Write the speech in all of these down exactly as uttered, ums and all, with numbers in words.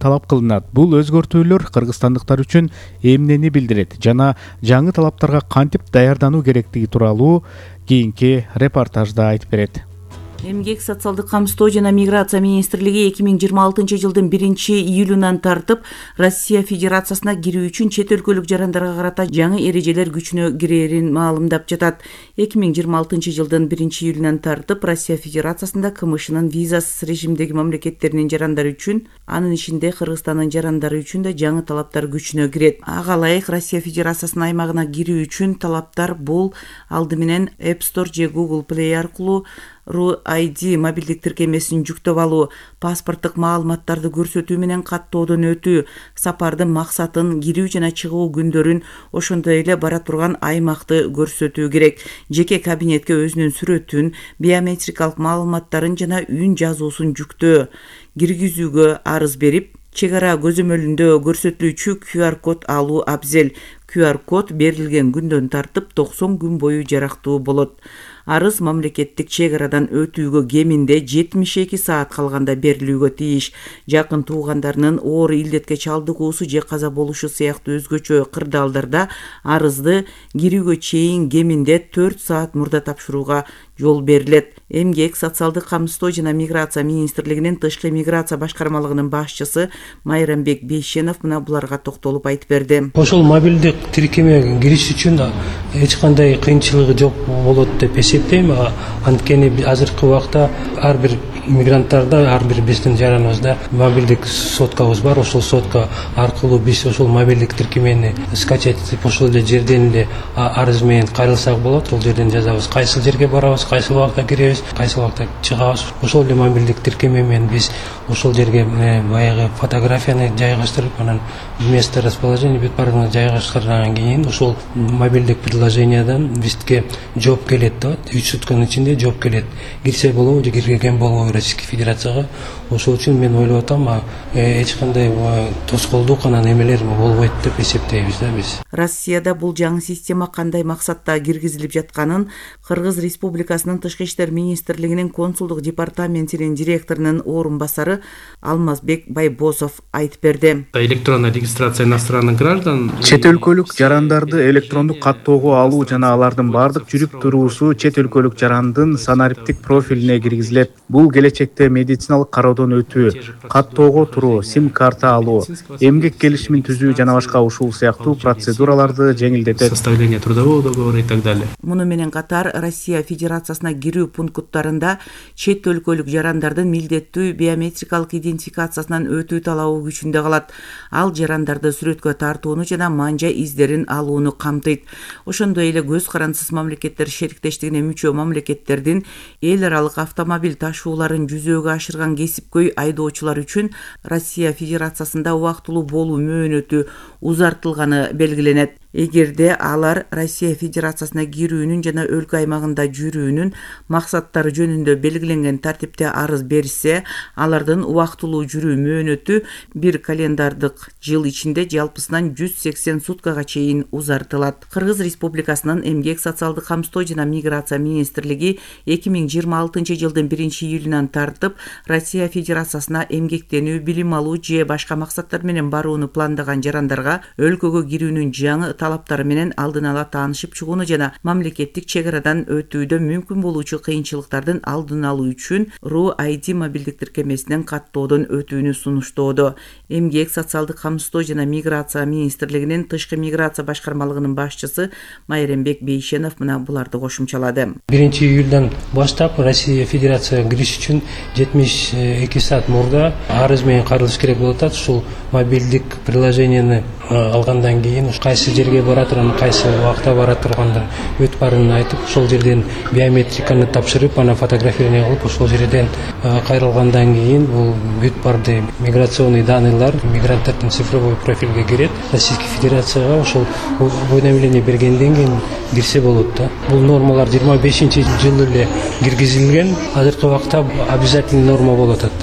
талап кылынат. Бул өзгөртүүлөр кыргызстандыктар үчүн эмнени билдирет жана жаңы талаптарга кантип даярдануу керектиги тууралуу кийинки репортажда айтып берет. Эмгек, социалдык камсыздоо жана миграция министрлиги эки миң жыйырма алтынчы жылдын биринчи июлунан тартып Россия Федерациясына кирүү үчүн чет өлкөлүк жарандарга карата жаңы эрежелер күчүнө кирерин маалымдап жатат. эки миң жыйырма алтынчы жылдын биринчи июлунан тартып Россия Федерациясында КМШнын визасыз режимдеги мамлекеттеринин жарандары үчүн, анын ичинде Кыргызстандын жарандары үчүн да жаңы талаптар күчүнө кирет. Ага ылайык Россия Федерациясынын аймагына кирүү үчүн талаптар бул алды менен App Store же Google Play аркылуу ру ай ди мобилдик тиркемесин жүктөп алуу, паспорттук маалыматтарды көрсөтүү менен каттоодон өтүү, сапардын максатын, кирүү жана чыгуу күндөрүн, ошондой эле бара турган аймакты көрсөтүү керек. Жеке кабинетке өзүнүн сүрөтүн, биометрикалык маалыматтарын жана үн жазуусун жүктөө, киргизүүгө арыз берип, чек ара көзөмөлүндө көрсөтүлүүчү ку ар код алуу абзел. ку ар код берилген күндөн тартып токсон күн бою жарактуу болот. Арыз мамлекеттик чек арадан өтүүгө кеминде жетимиш эки саат калганда берилүүгө тийиш. Жакын туугандарынын оор илдетке чалдыгуусу же каза болушу сыяктуу өзгөчө кырдаалдарда арызды кирүүгө чейин кеминде төрт саат мурда тапшырууга жол берилет. Эмгек, социалдык камсыздоо жана миграция министрлигинин тышкы миграция башкармалыгынын башчысы Майрамбек Бейшенов мына буларга токтолуп айтып берди. Ошол мобилдик тиркемеге кириш үчүн эч кандай кыйынчылыгы жок болот деп эсептейм. Анткени азыркы убакта ар бир мигранттарда, ар бир биздин жараныбызда мобилдик соткабыз бар. Ошол сотка аркылуу биз ошол мобилдик тиркемени скачать этип, ошол эле жерден эле арыз менен кайрылсак болот. Ошол жерден жазабыз кайсыл жерге барабыз, кайсыл убакта киребиз, кайсыл убакта чыгабыз. Ошол эле мобилдик тиркеме менен биз ошол жерге баягы фотографияны жайгаштырып, анан место расположения бүт баардыгын жайгаштыргандан кийин ошол мобилдик приложениядан бизге жооп келет да. үч сутканын ичинде жооп келет. Кирсе болобу же кирген болобу Российская Федерацияга. Ошол үчүн мен ойлоп атам, эч кандай тоскоолдук анан эмелер болбойт деп эсептейбиз да биз. Россияда бул жаңы система кандай максатта киргизилип жатканын Кыргыз Республикасынын Тышкы иштер министрлигинин консулдук департаментинин директорунун орун басары Алмазбек Байбосов айтып берди. Электронная регистрация иностранных граждан. Чет өлкөлүк жарандарды электрондук каттоого алуу жана алардын бардык жүрүп туруусу чет өлкөлүк жарандын санариптик профилине киргизилет. Бул келечекте медициналык кароодон өтүү, каттоого туруу, сим карта алуу, эмгек келишимин түзүү жана башка ушул сыяктуу процедураларды жеңилдетет. Составление трудового договора и так далее. Муну менен катар Россия Федерациясына кирүү пункттарында чет өлкөлүк жарандардын милдеттүү биометрикалык идентификациясынан өтүү талабы күчүндө калат. Ал жарандарды сүрөткө тартууну жана манжа издерин алууну камтыйт. Ошондой эле көз карансыз мамлекеттер шериктештигине мүчө мамлекеттердин эл аралык автомобиль ташууларын жүзөөгө ашырган кесипкөй айдоочулар үчүн Россия Федерациясында убактылуу болуу мөөнөтү узартылганы белгиленет. Эгерде алар Россия Федерациясына кирүүнүн жана өлкө аймагында жүрүүнүн максаттары жөнүндө белгиленген тартипте арыз берсе, алардын убактылуу жүрүү мөөнөтү бир календардык жыл ичинде жалпысынан жүз сексен суткага чейин узартылат. Кыргыз Республикасынын Эмгек, социалдык камсыздоо жана миграция министрлиги эки миң жыйырма алтынчы жылдын биринчи июлунан тартып Россия Федерациясына эмгектенүү, билим алуу же башка максаттар менен барууну пландаган жарандарга өлкөгө кирүүнүн жаңы талаптары менен алдын ала таанышып чыгууну жана мамлекеттик чек арадан өтүүдө мүмкүн болуучу кыйынчылыктардын алдын алуу үчүн ру ай ди мобилдик тиркемесинен каттоодон өтүүнү сунуштоодо. Эмгек, социалдык камсыздоо жана миграция министрлигинин тышкы миграция башкармалыгынын башчысы Майрамбек Бейшенов мына буларды кошумчалады. биринчи июлдан баштап Россия Федерацияга кириш үчүн жетимиш эки саат мурда арыз менен кайрылыш керек болуп атат. Ушул мобилдик приложенияны алгандан кийин кайсы жерге бара турган, кайсы убакта бара тургандар бүт баарын айтып, ошол жерден биометриканы тапшырып, ана фотографирование кылып, ошол жерден кайрылгандан кийин бул бүт барды миграционный данныйлар мигранттардын цифровой профилге кирет. Российская Федерацияга ошол уведомление бергенден кийин кирсе болот да. Бул нормалар жыйырма бешинчи жылы эле киргизилген. Азыркы убакта обязательный норма болуп атат да.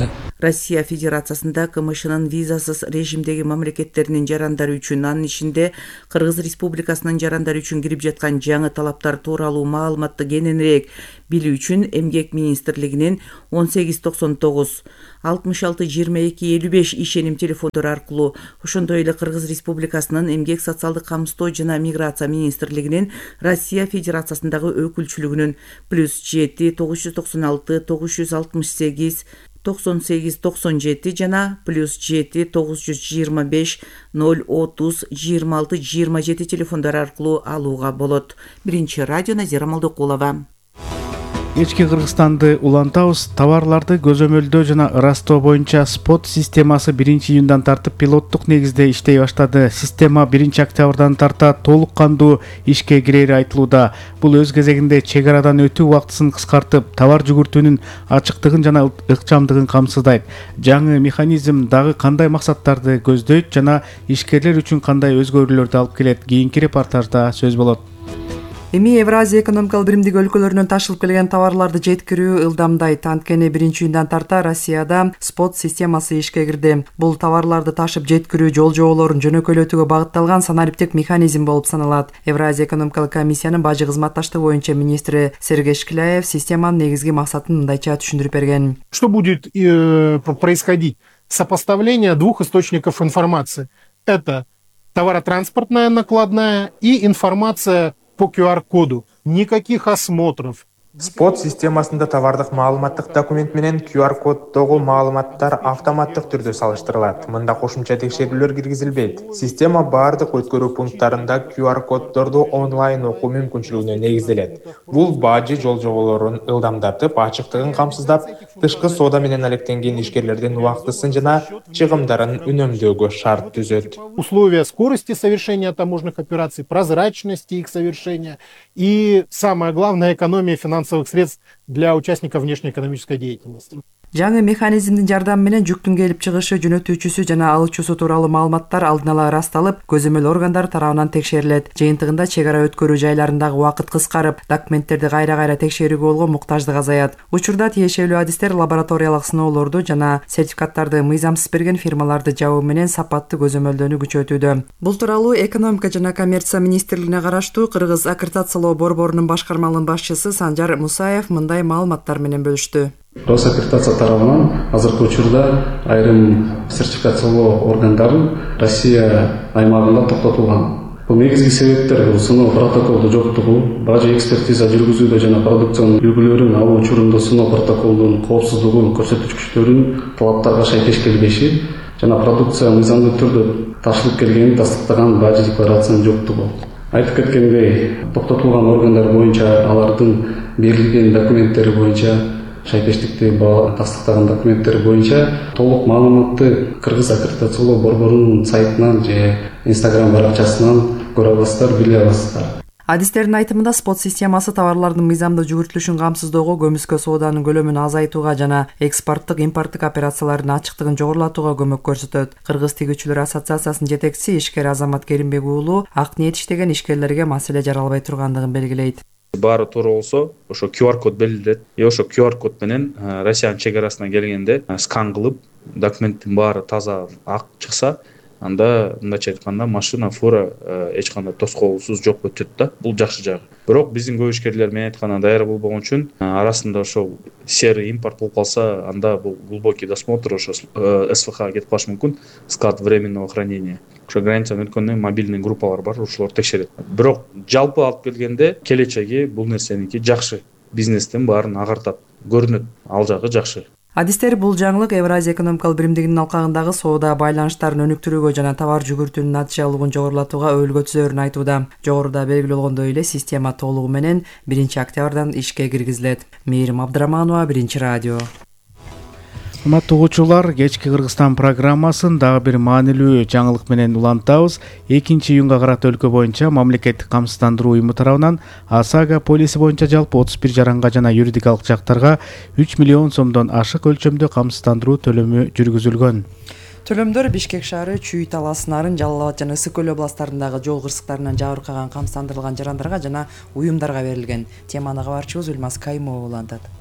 Россия Федерациясында КМШнын визасыз режимдеги мамлекеттеринин жарандары үчүн, анын ичинде Кыргыз Республикасынын жарандары үчүн кирип жаткан жаңы талаптар тууралуу маалыматты кененирээк билүү үчүн Эмгек министрлигинин он сегиз токсон тогуз алтымыш алты жыйырма эки элүү беш ишеним телефондору аркылуу, ошондой эле Кыргыз Республикасынын Эмгек социалдык камсыздоо жана миграция министрлигинин Россия Федерациясындагы өкүлчүлүгүнүн плюс жети тогуз жүз токсон алты тогуз жүз алтымыш сегиз токсон сегиз токсон жети жана плюс жети тогуз жүз жыйырма беш ноль отуз жыйырма алты жыйырма жети телефондору аркылуу алууга болот. Биринчи радио Назира Молдокулова. Ички Кыргызстанды улантабыз. Товарларды көзөмөлдөө жана ырастоо боюнча спот системасы биринчи июндан тартып пилоттук негизде иштей баштады. Система биринчи октябрдан тарта толук кандуу ишке кирери айтылууда. Бул өз кезегинде чек арадан өтүү убактысын кыскартып, товар жүгүртүүнүн ачыктыгын жана ыкчамдыгын камсыздайт. Жаңы механизм дагы кандай максаттарды көздөйт жана ишкерлер үчүн кандай өзгөрүүлөрдү алып келет? Кийинки репортажда сөз болот. Эми Евразия экономикалык биримдиги өлкөлөрүнөн ташылып келген товарларды жеткирүү ылдамдайт. Анткени биринчи июндан тарта Россияда спот системасы ишке кирди. Бул товарларды ташып жеткирүү жол жоболорун жөнөкөйлөтүүгө багытталган санариптик механизм болуп саналат. Евразия экономикалык комиссиянын бажы кызматташтыгы боюнча министри Сергей Шкляев системанын негизги максатын мындайча түшүндүрүп берген. Что будет э, происходить? Сопоставление двух источников информации. Это товаротранспортная накладная и информация по ку ар коду. Никаких осмотров. Спот системасында товардык маалыматтык документ менен ку ар коддогу маалыматтар автоматтык түрдө салыштырылат. Мында кошумча текшерүүлөр киргизилбейт. Система бардык өткөрүү пункттарында ку ар коддорду онлайн окуу мүмкүнчүлүгүнө негизделет. Бул бажы жол жоболорун ылдамдатып, ачыктыгын камсыздап, тышкы соода менен алектенген ишкерлердин убактысын жана чыгымдарын үнөмдөөгө шарт түзөт. Условия скорости совершения таможенных операций, прозрачности их совершения и, самое главное, экономия финансовых средств для участников внешнеэкономической деятельности. Жаңы механизмдин жардамы менен жүктүн келип чыгышы, жөнөтүүчүсү жана алуучусу тууралуу маалыматтар алдын ала ырасталып, көзөмөл органдар тарабынан текшерилет. Жыйынтыгында чек ара өткөрүү жайларындагы убакыт кыскарып, документтерди кайра-кайра текшерүүгө болгон муктаждык азаят. Учурда тиешелүү адистер лабораториялык сыноолорду жана сертификаттарды мыйзамсыз берген фирмаларды жабуу менен сапаттуу көзөмөлдөөнү күчөтүүдө. Бул тууралуу экономика жана коммерция министрлигине караштуу Кыргыз аккредитациялоо борборунун башкармалык башчысы Санжар Мусаев мындай маалыматтар менен бөлүштү. Росаккредитация тарабынан азыркы учурда айрым сертификациялоо органдары Россия аймагында токтотулган. Бул негизги себептер бул сыноо протоколду жоктугу, бажы экспертиза жүргүзүүдө жана продукциянын үлгүлөрүн алуу учурунда сыноо протоколдун коопсуздугун көрсөткүчтөрүнүн талаптарга шайкеш келбеши жана продукция мыйзамдуу түрдө ташылып келгенин тастыктаган бажы декларациянын жоктугу. Айтып кеткендей, токтотулган органдар боюнча алардын берилген документтери боюнча шайкештикти тастыктаган документтер боюнча толук маалыматты Кыргыз аккредитациялоо борборунун сайтынан же Instagram баракчасынан көрө аласыздар, биле аласыздар. Адистердин айтымында спот системасы товарлардын мыйзамдуу жүгүртүлүшүн камсыздоого, көмүскө сооданын көлөмүн азайтууга жана экспорттук, импорттук операциялардын ачыктыгын жогорулатууга көмөк көрсөтөт. Кыргыз тигүүчүлөр ассоциациясынын жетекчиси ишкер Азамат Керимбек уулу ак ниет иштеген ишкерлерге маселе жаралбай тургандыгын белгилейт. Баары туура болсо, ошо ку ар код белгилет. И ошо ку ар код менен Россиянын чек арасына келгенде скан кылып, документтин баары таза ак чыкса, анда мындайча айтканда машина, фура эч кандай тоскоолсуз жок өтөт да. Бул жакшы жагы. Бирок биздин көп ишкерлер мен айтканда даяр болбогон үчүн арасында ошо серый импорт болуп калса, анда бул глубокий досмотр ошо эс вэ ха кетип калышы мүмкүн, склад временного хранения. Ошо границадан өткөндөн мобильный группалар бар, ошолор текшерет. Бирок жалпы алып келгенде келечеги бул нерсеники жакшы. Бизнестин баарын агартат, көрүнөт, ал жагы жакшы. Адистер бул жаңылык Евразия экономикалык биримдигинин алкагындагы соода байланыштарын өнүктүрүүгө жана товар жүгүртүүнүн натыйжалуулугун жогорулатууга өбөлгө түзөөрүн айтууда. Жогоруда белгилүү болгондой эле система толугу менен биринчи октябрдан ишке киргизилет. Мээрим Абдыраманова, Биринчи радио. Урматтуу угуучулар, кечки Кыргызстан программасын дагы бир маанилүү жаңылык менен улантабыз. экинчи июнга карата өлкө боюнча мамлекеттик камсыздандыруу уюму тарабынан ОСАГО полиси боюнча жалпы отуз бир жаранга жана юридикалык жактарга үч миллион сомдон ашык өлчөмдө камсыздандыруу төлөмү жүргүзүлгөн. Төлөмдөр Бишкек шаары, Чүй, Талас, Нарын, Жалал Абад жана Ысык Көл областтарындагы жол кырсыктарынан жабыркаган камсыздандырылган жарандарга жана уюмдарга берилген. Теманы кабарчыбыз Үлмаз Каймова улантат.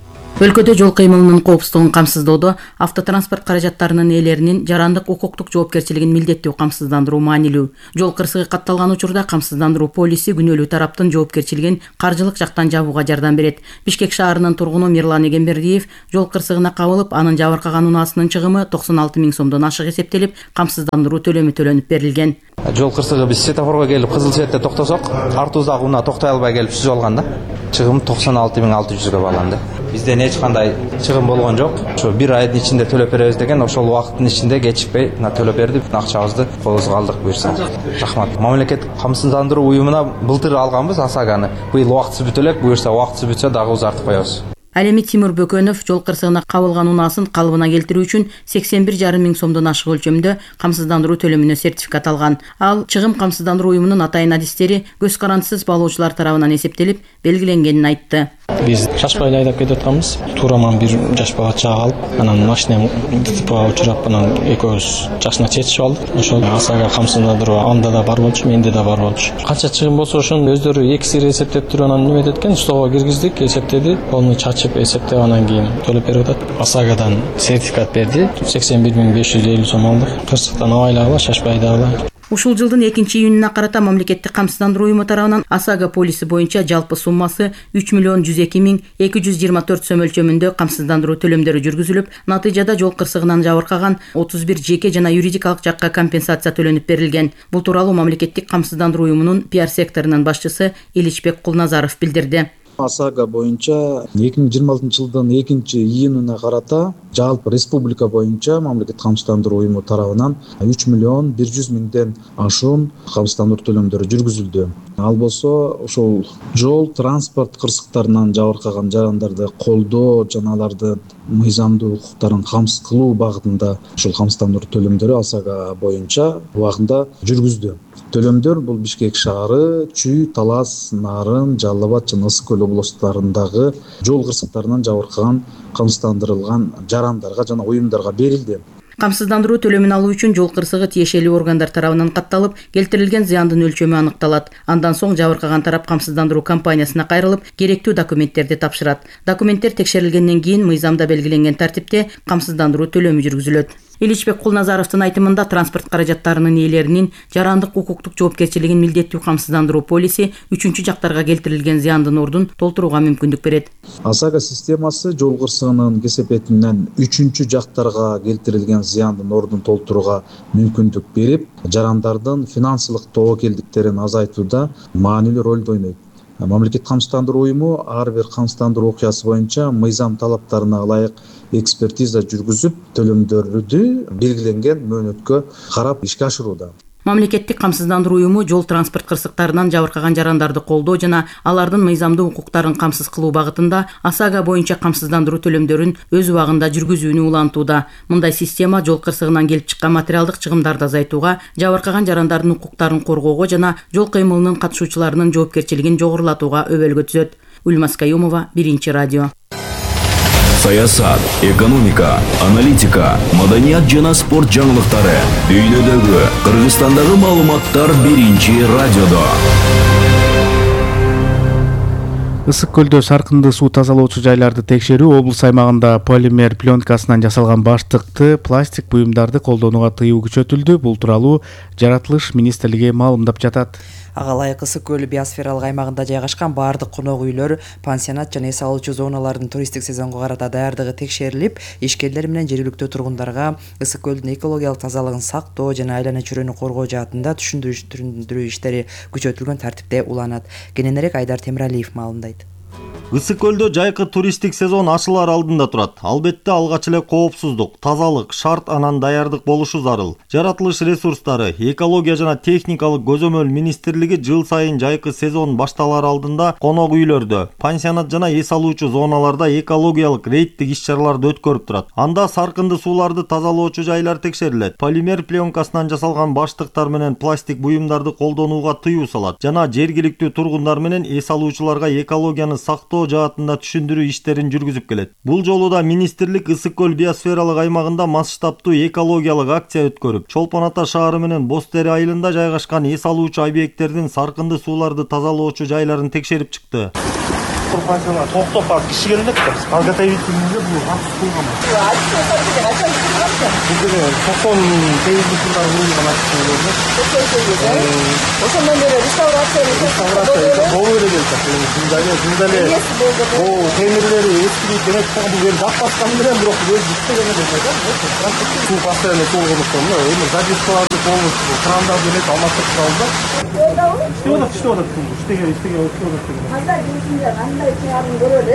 Өлкөдө жол кыймылынын коопсуздугун камсыздоодо автотранспорт каражаттарынын ээлеринин жарандык укуктук жоопкерчилигин милдеттүү камсыздандыруу маанилүү. Жол кырсыгы катталган учурда камсыздандыруу полиси күнөөлүү тараптын жоопкерчилигин каржылык жактан жабууга жардам берет. Бишкек шаарынын тургуну Мирлан Эгембердиев жол кырсыгына кабылып, анын жабыркаган унаасынын чыгымы токсон алты миң сомдон ашык эсептелип, камсыздандыруу төлөмү төлөнүп берилген. Жол кырсыгы биз светофорго келип кызыл цветте токтосок, артыбыздагы унаа токтой албай келип сүзүп алган да. Чыгым токсон алты миң алты жүзгө байланды. Бизден эч кандай чыгым болгон жок. Ошо бир айдын ичинде төлөп беребиз деген, ошол убакыттын ичинде кечикпей төлөп берди. Акчабызды колубузга алдык буюрса. Рахмат. Мамлекеттик камсыздандыруу уюмуна былтыр алганбыз Асаганы. Быйыл убактысы бүтө элек, буюрса убактысы бүтсө дагы узартып коебуз. Ал эми Тимур Бөкөнов жол кырсыгына кабылган унаасын калыбына келтирүү үчүн сексен бир жарым миң сомдон ашык өлчөмдө камсыздандыруу төлөмүнө сертификат алган. Ал чыгым камсыздандыруу уюмунун атайын адистери көз карандысыз баалоочулар тарабынан эсептелип белгиленгенин айтты. Биз шашпай айдап кетип атканбыз. Тураман бир жаш бала чаак алып, анан машинем ДТПга учурап, анан экөөбүз жашына чечип алдык. Ошол Асага камсыздандыруу анда да бар болчу, менде да бар болчу. Канча чыгым болсо ошону өздөрү эки сири эсептеп туруп анан неме эткен, столго киргиздик, эсептеди. Оны чачып эсептеп анан кийин төлөп берип атат. Асагадан сертификат берди. сексен бир миң беш жүз элүү сом алдык. Кырсыктан абайлагыла, шашпай айдагыла. Ушул жылдын экинчи июнуна карата мамлекеттик камсыздандыруу уюму тарабынан Асага полиси боюнча жалпы суммасы үч миллион жүз эки миң эки жүз жыйырма төрт сом өлчөмүндө камсыздандыруу төлөмдөрү жүргүзүлүп, натыйжада жол кырсыгынан жабыркаган отуз бир жеке жана юридикалык жакка компенсация төлөнүп берилген. Бул тууралуу мамлекеттик камсыздандыруу уюмунун пиар секторунун башчысы Иличбек Кулназаров билдирди. Асага боюнча эки миң жыйырма алтынчы жылдын экинчи июнуна карата жалпы республика боюнча мамлекеттик камсыздандыруу уюму тарабынан үч миллион бир жүз миңден ашуун камсыздандыруу төлөмдөрү жүргүзүлдү. Ал болсо ошол жол транспорт кырсыктарынан жабыркаган жарандарды колдоо жана алардын мыйзамдуу укуктарын камсыз кылуу багытында ушул камсыздандыруу төлөмдөрү Асага боюнча убагында жүргүздү. Төлөмдөр бул Бишкек шаары, Чүй, Талас, Нарын, Жалал Абад жана Ысык көл облустарындагы жол кырсыктарынан жабыркаган камсыздандырылган жарандарга жана уюмдарга берилди. Камсыздандыруу төлөмүн алуу үчүн жол кырсыгы тиешелүү органдар тарабынан катталып, келтирилген зыяндын өлчөмү аныкталат. Андан соң жабыркаган тарап камсыздандыруу компаниясына кайрылып, керектүү документтерди тапшырат. Документтер текшерилгенден кийин мыйзамда белгиленген тартипте камсыздандыруу төлөмү жүргүзүлөт. Иличбек Кулназаровдун айтымында транспорт каражаттарынын ээлеринин жарандык укуктук жоопкерчилигин милдеттүү камсыздандыруу полиси үчүнчү жактарга келтирилген зыяндын ордун толтурууга мүмкүндүк берет. Асага системасы жол кырсыгынын кесепетинен үчүнчү жактарга келтирилген зыяндын ордун толтурууга мүмкүндүк берип, жарандардын финансылык тобокелдиктерин азайтууда маанилүү ролду ойнойт. Мамлекеттик камсыздандыруу уюму ар бир камсыздандыруу окуясы боюнча мыйзам талаптарына ылайык экспертиза жүргүзүп, төлөмдөрдү белгиленген мөөнөткө карап ишке ашырууда. Мамлекеттик камсыздандыруу уюму жол транспорт кырсыктарынан жабыркаган жарандарды колдоо жана алардын мыйзамдуу укуктарын камсыз кылуу багытында Асага боюнча камсыздандыруу төлөмдөрүн өз убагында жүргүзүүнү улантууда. Мындай система жол кырсыгынан келип чыккан материалдык чыгымдарды азайтууга, жабыркаган жарандардын укуктарын коргоого жана жол кыймылынын катышуучуларынын жоопкерчилигин жогорулатууга өбөлгө түзөт. Ульмас Каюмова, Биринчи радио. Саясат, экономика, аналитика, маданият жана спорт жаңылыктары дүйнөдөгү, Кыргызстандагы маалыматтар Биринчи радиодо. Ысык көлдө саркынды суу тазалоочу жайларды текшерүү облус аймагында полимер пленкасынан жасалган баштыкты, пластик буюмдарды колдонууга тыюу күчөтүлдү. Бул тууралуу Жаратылыш министрлиги маалымдап жатат. Ага ылайык Ысык көл биосфералык аймагында жайгашкан баардык конок үйлөр, пансионат жана эс алуучу зоналардын туристтик сезонго карата даярдыгы текшерилип, ишкерлер менен жергиликтүү тургундарга Ысык көлдүн экологиялык тазалыгын сактоо жана айлана чөйрөнү коргоо жаатында түшүндүрүү иштери күчөтүлгөн тартипте уланат. Кененирээк Айдар Темиралиев маалымдайт. Ысык көлдө жайкы туристтик сезон ачылар алдында турат. Албетте алгач эле коопсуздук, тазалык шарт, анан даярдык болушу зарыл. Жаратылыш ресурстары, экология жана техникалык көзөмөл министрлиги жыл сайын жайкы сезон башталар алдында конок үйлөрдө, пансионат жана эс алуучу зоналарда экологиялык рейдтик иш-чараларды өткөрүп турат. Анда саркынды сууларды тазалоочу жайлар текшерилет. Полимер пленкасынан жасалган баштыктар менен пластик буюмдарды колдонууга тыюу салат жана жергиликтүү тургундар менен эс алуучуларга экологияны сактоо жаатында түшүндүрүү иштерин жүргүзүп келет. Бул жолу да министрлик Ысык көл биосфералык аймагында масштабтуу экологиялык акция өткөрүп, Чолпон Ата шаары менен Боз Дери айылында жайгашкан эс алуучу объекттердин саркынды сууларды тазалоочу жайларын текшерип чыкты. экскурсовать токтоп барып киши келет да биз подготовительныйда бул катышып кылган. токтоонун тегиздикиндагы кылган ачык. Ошондон бери реставрация болуу эле келет. Жумдале, жумдале. Бул темирлери эскирип демек бул жер жаппаскан менен бирок өз иштеген эле да. Суу постоянно толгондуктан да, эми задержкаларды полностью крандарды элек алмастырып турабыз да. Иштеп атат, иштеп атат. Иштеген, иштеген, иштеп атат. Кандай жүзүндө кандай чыгарым көрөлү.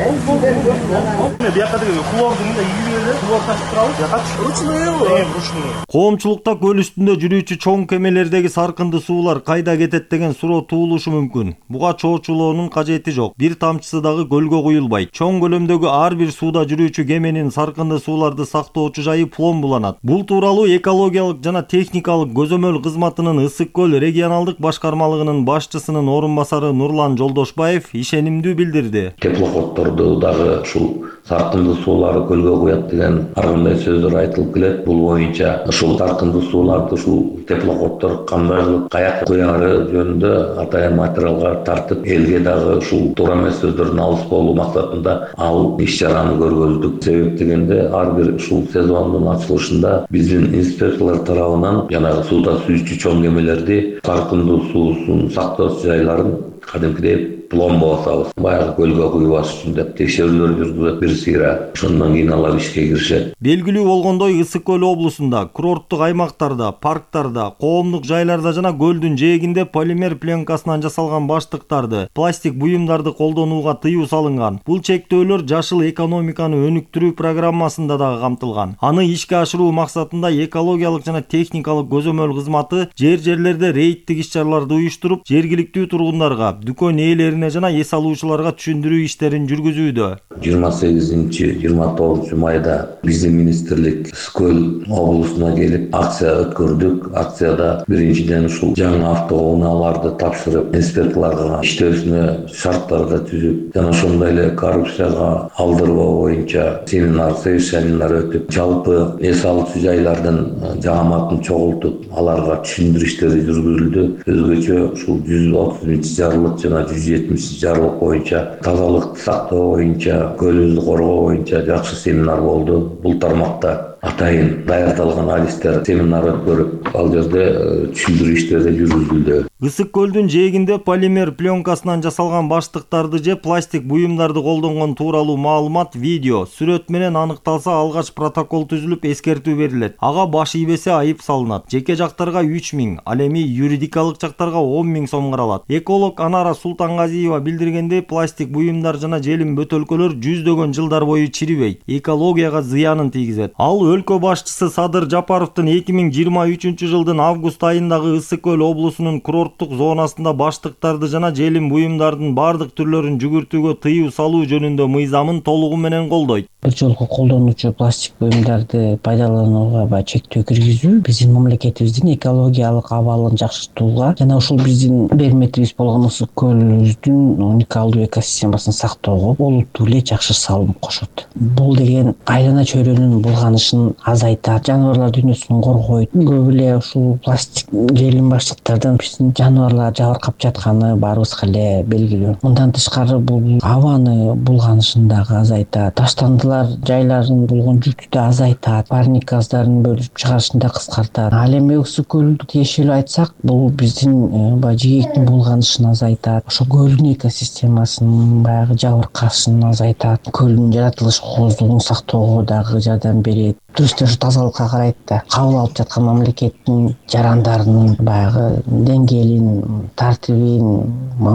Эми бияка деги хлордун да ийгилери хлор ташып турабыз. Бияка ручной. Ручной. Коомчулукта көл үстүндө жүрүүчү чоң кемелердеги саркынды суулар кайда кетет деген суроо туулушу мүмкүн. Буга чоочулоонун кажети жок. Бир тамчысы дагы көлгө куюлбайт. Чоң көлөмдөгү ар бир сууда жүрүүчү кеменин саркынды сууларды сактоочу жайы пломбуланат. Бул тууралуу экологиялык жана техникалык көзөмөл кызматынын Ысык көл регионалдык башкармалыгынын башчысынын орун басары Нурлан Жолдошбаев ишенимдүү билдирди. Теплоходдорду дагы ушул саркынды сууларды көлгө куят деген ар кандай сөздөр айтылып келет. Бул боюнча ушул саркынды сууларды ушул теплоходдор кандай кылып каяка куяры жөнүндө атайын материалга тартып, элге дагы ушул туура эмес сөздөрдөн алыс болуу максатында ал иш чараны көргөздүк. Себеп дегенде ар бир ушул сезондун ачылышында биздин инспекторлор тарабынан жанагы сууда сүйүүчү чоң кемелерди саркынды суусун сактоо жайларын кадимкидей пломба басабыз. Баягы көлгө куйбаш үчүн деп текшерүүлөр жүргүзүп бир сыйра. Ошондон кийин алар ишке киришет. Белгилүү болгондой, Ысык көл облусунда, курорттук аймактарда, парктарда, коомдук жайларда жана көлдүн жээгинде полимер пленкасынан жасалган баштыктарды, пластик буюмдарды колдонууга тыюу салынган. Бул чектөөлөр жашыл экономиканы өнүктүрүү программасында дагы камтылган. Аны ишке ашыруу максатында экологиялык жана техникалык көзөмөл кызматы жер-жерлерде рейдтик иш-чараларды уюштуруп, жергиликтүү тургундарга, дүкөн ээлерине жана эс алуучуларга түшүндүрүү иштерин жүргүзүүдө. жыйырма сегизинчи жыйырма тогузунчу майда биздин министрлик Ысык көл облусуна келип акция өткөрдүк. Акцияда биринчиден ушул жаңы автоунааларды тапшырып, инспекторлорго иштөөсүнө шарттарды түзүп, жана ошондой эле коррупцияга алдырбоо боюнча семинар, совещаниялар өтүп, жалпы эс алуучу жайлардын жааматын чогултуп, аларга түшүндүрүү иштери жүргүзүлдү. Өзгөчө ушул жүз отуз биринчи жарлык жана жүз жетимишинчи жарлык боюнча тазалыкты сактоо боюнча, көлүбүздү коргоо боюнча жакшы семинар болду. Бул тармакта атайын даярдалган адистер семинар өткөрүп, ал жерде түшүндүрүү иштери жүргүзүлдү. Ысык көлдүн жээгинде полимер пленкасынан жасалган баштыктарды же пластик буюмдарды колдонгон тууралуу маалымат, видео, сүрөт менен аныкталса, алгач протокол түзүлүп, эскертүү берилет. Ага баш ийбесе айып салынат. Жеке жактарга үч миң, ал эми юридикалык жактарга он миң сом каралат. Эколог Анара Султангазиева билдиргендей, пластик буюмдар жана желим бөтөлкөлөр жүздөгөн жылдар бою чирибейт, экологияга зыянын тийгизет. Ал өлкө башчысы Садыр Жапаровдун эки миң жыйырма үчүнчү жылдын август айындагы Ысык көл облусунун курорттук зонасында баштыктарды жана желим буюмдардын бардык түрлөрүн жүгүртүүгө тыюу салуу жөнүндө мыйзамын толугу менен колдойт. Бир жолку колдонуучу пластик буюмдарды пайдаланууга ба чектөө киргизүү биздин мамлекетибиздин экологиялык абалын жакшыртууга жана ушул биздин берметибиз болгон Ысык көлүбүздүн уникалдуу экосистемасын сактоого олуттуу эле жакшы салым кошот. Бул деген айлана чөйрөнүн булганышын азайтат, жаныбарлар дүйнөсүн коргойт. Көп эле ушул пластик желим баштыктардан биздин жаныбарлар жабыркап жатканы баарыбызга эле белгилүү. Мындан тышкары бул абаны булганышын дагы азайтат. Таштандылар жайларын болгон жүктү да азайтат, парник газдарын бөлүп чыгарышын да кыскартат. Ал эми Ысык көлдү тиешелүү айтсак, бул биздин баягы жээктин булганышын азайтат. Ошо көлдүн экосистемасынын баягы жабыркашын азайтат. Көлдүн жаратылыш кооздугун сактоого дагы жардам берет. Туристтер тазалыкка карайт да, кабыл алып жаткан мамлекеттин жарандарынын баягы деңгээлин, тартибин,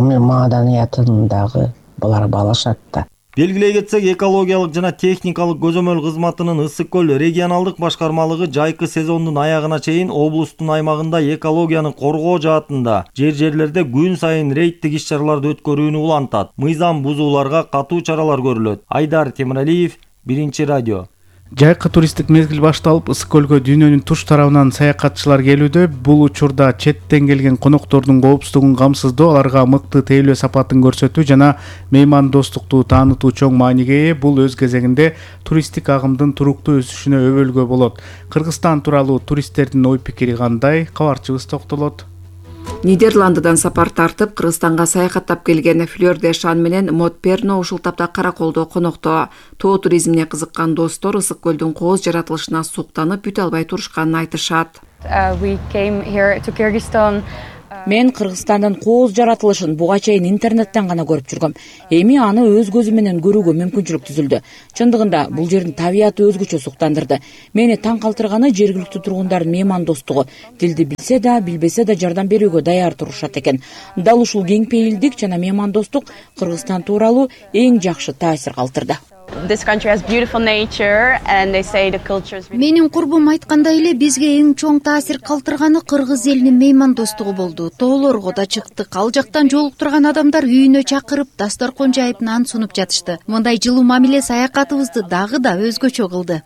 маданиятын дагы булар баалашат да. Белгилей кетсек, экологиялык жана техникалык көзөмөл кызматынын Ысык көл регионалдык башкармалыгы жайкы сезондун аягына чейин облустун аймагында экологияны коргоо жаатында жер-жерлерде күн сайын рейдтик иш-чараларды өткөрүүнү улантат. Мыйзам бузууларга катуу чаралар көрүлөт. Айдар Темиралиев, Биринчи радио. Жайкы туристтик мезгил башталып, Ысык көлгө дүйнөнүн туш тарабынан саякатчылар келүүдө. Бул учурда четтен келген коноктордун коопсуздугун камсыздоо, аларга мыкты тейлөө сапатын көрсөтүү жана меймандостукту таанытуу чоң мааниге ээ. Бул өз кезегинде туристтик агымдын туруктуу өсүшүнө өбөлгө болот. Кыргызстан тууралуу туристтердин ой пикири кандай? Кабарчыбыз токтолот. Нидерландыдан сапар тартып Кыргызстанга саякаттап келген Флёр де Шан менен Мод Перно ушул тапта Караколдо конокто. Тоо туризмине кызыккан достор ысык көлдүн кооз жаратылышына суктанып бүтө албай турушканын айтышат. Мен Кыргызстандын кооз жаратылышын буга чейин интернеттен гана көрүп жүргөм. Эми аны өз көзүм менен көрүүгө мүмкүнчүлүк түзүлдү. Чындыгында бул жердин табияты өзгөчө суктандырды. Мени таң калтырганы жергиликтүү тургундардын меймандостугу. Дилди билсе да, билбесе да жардам берүүгө даяр турушат экен. Дал ушул кең пейилдик жана меймандостук Кыргызстан тууралуу эң жакшы таасир калтырды. Менин курбум айткандай эле бизге эң чоң таасир калтырганы кыргыз элинин меймандостугу болду. Тоолорго да чыктык. Ал жактан жолуктурган адамдар үйүнө чакырып, дасторкон жайып нан сунуп жатышты. Мындай жылуу мамиле саякатыбызды дагы да өзгөчө кылды.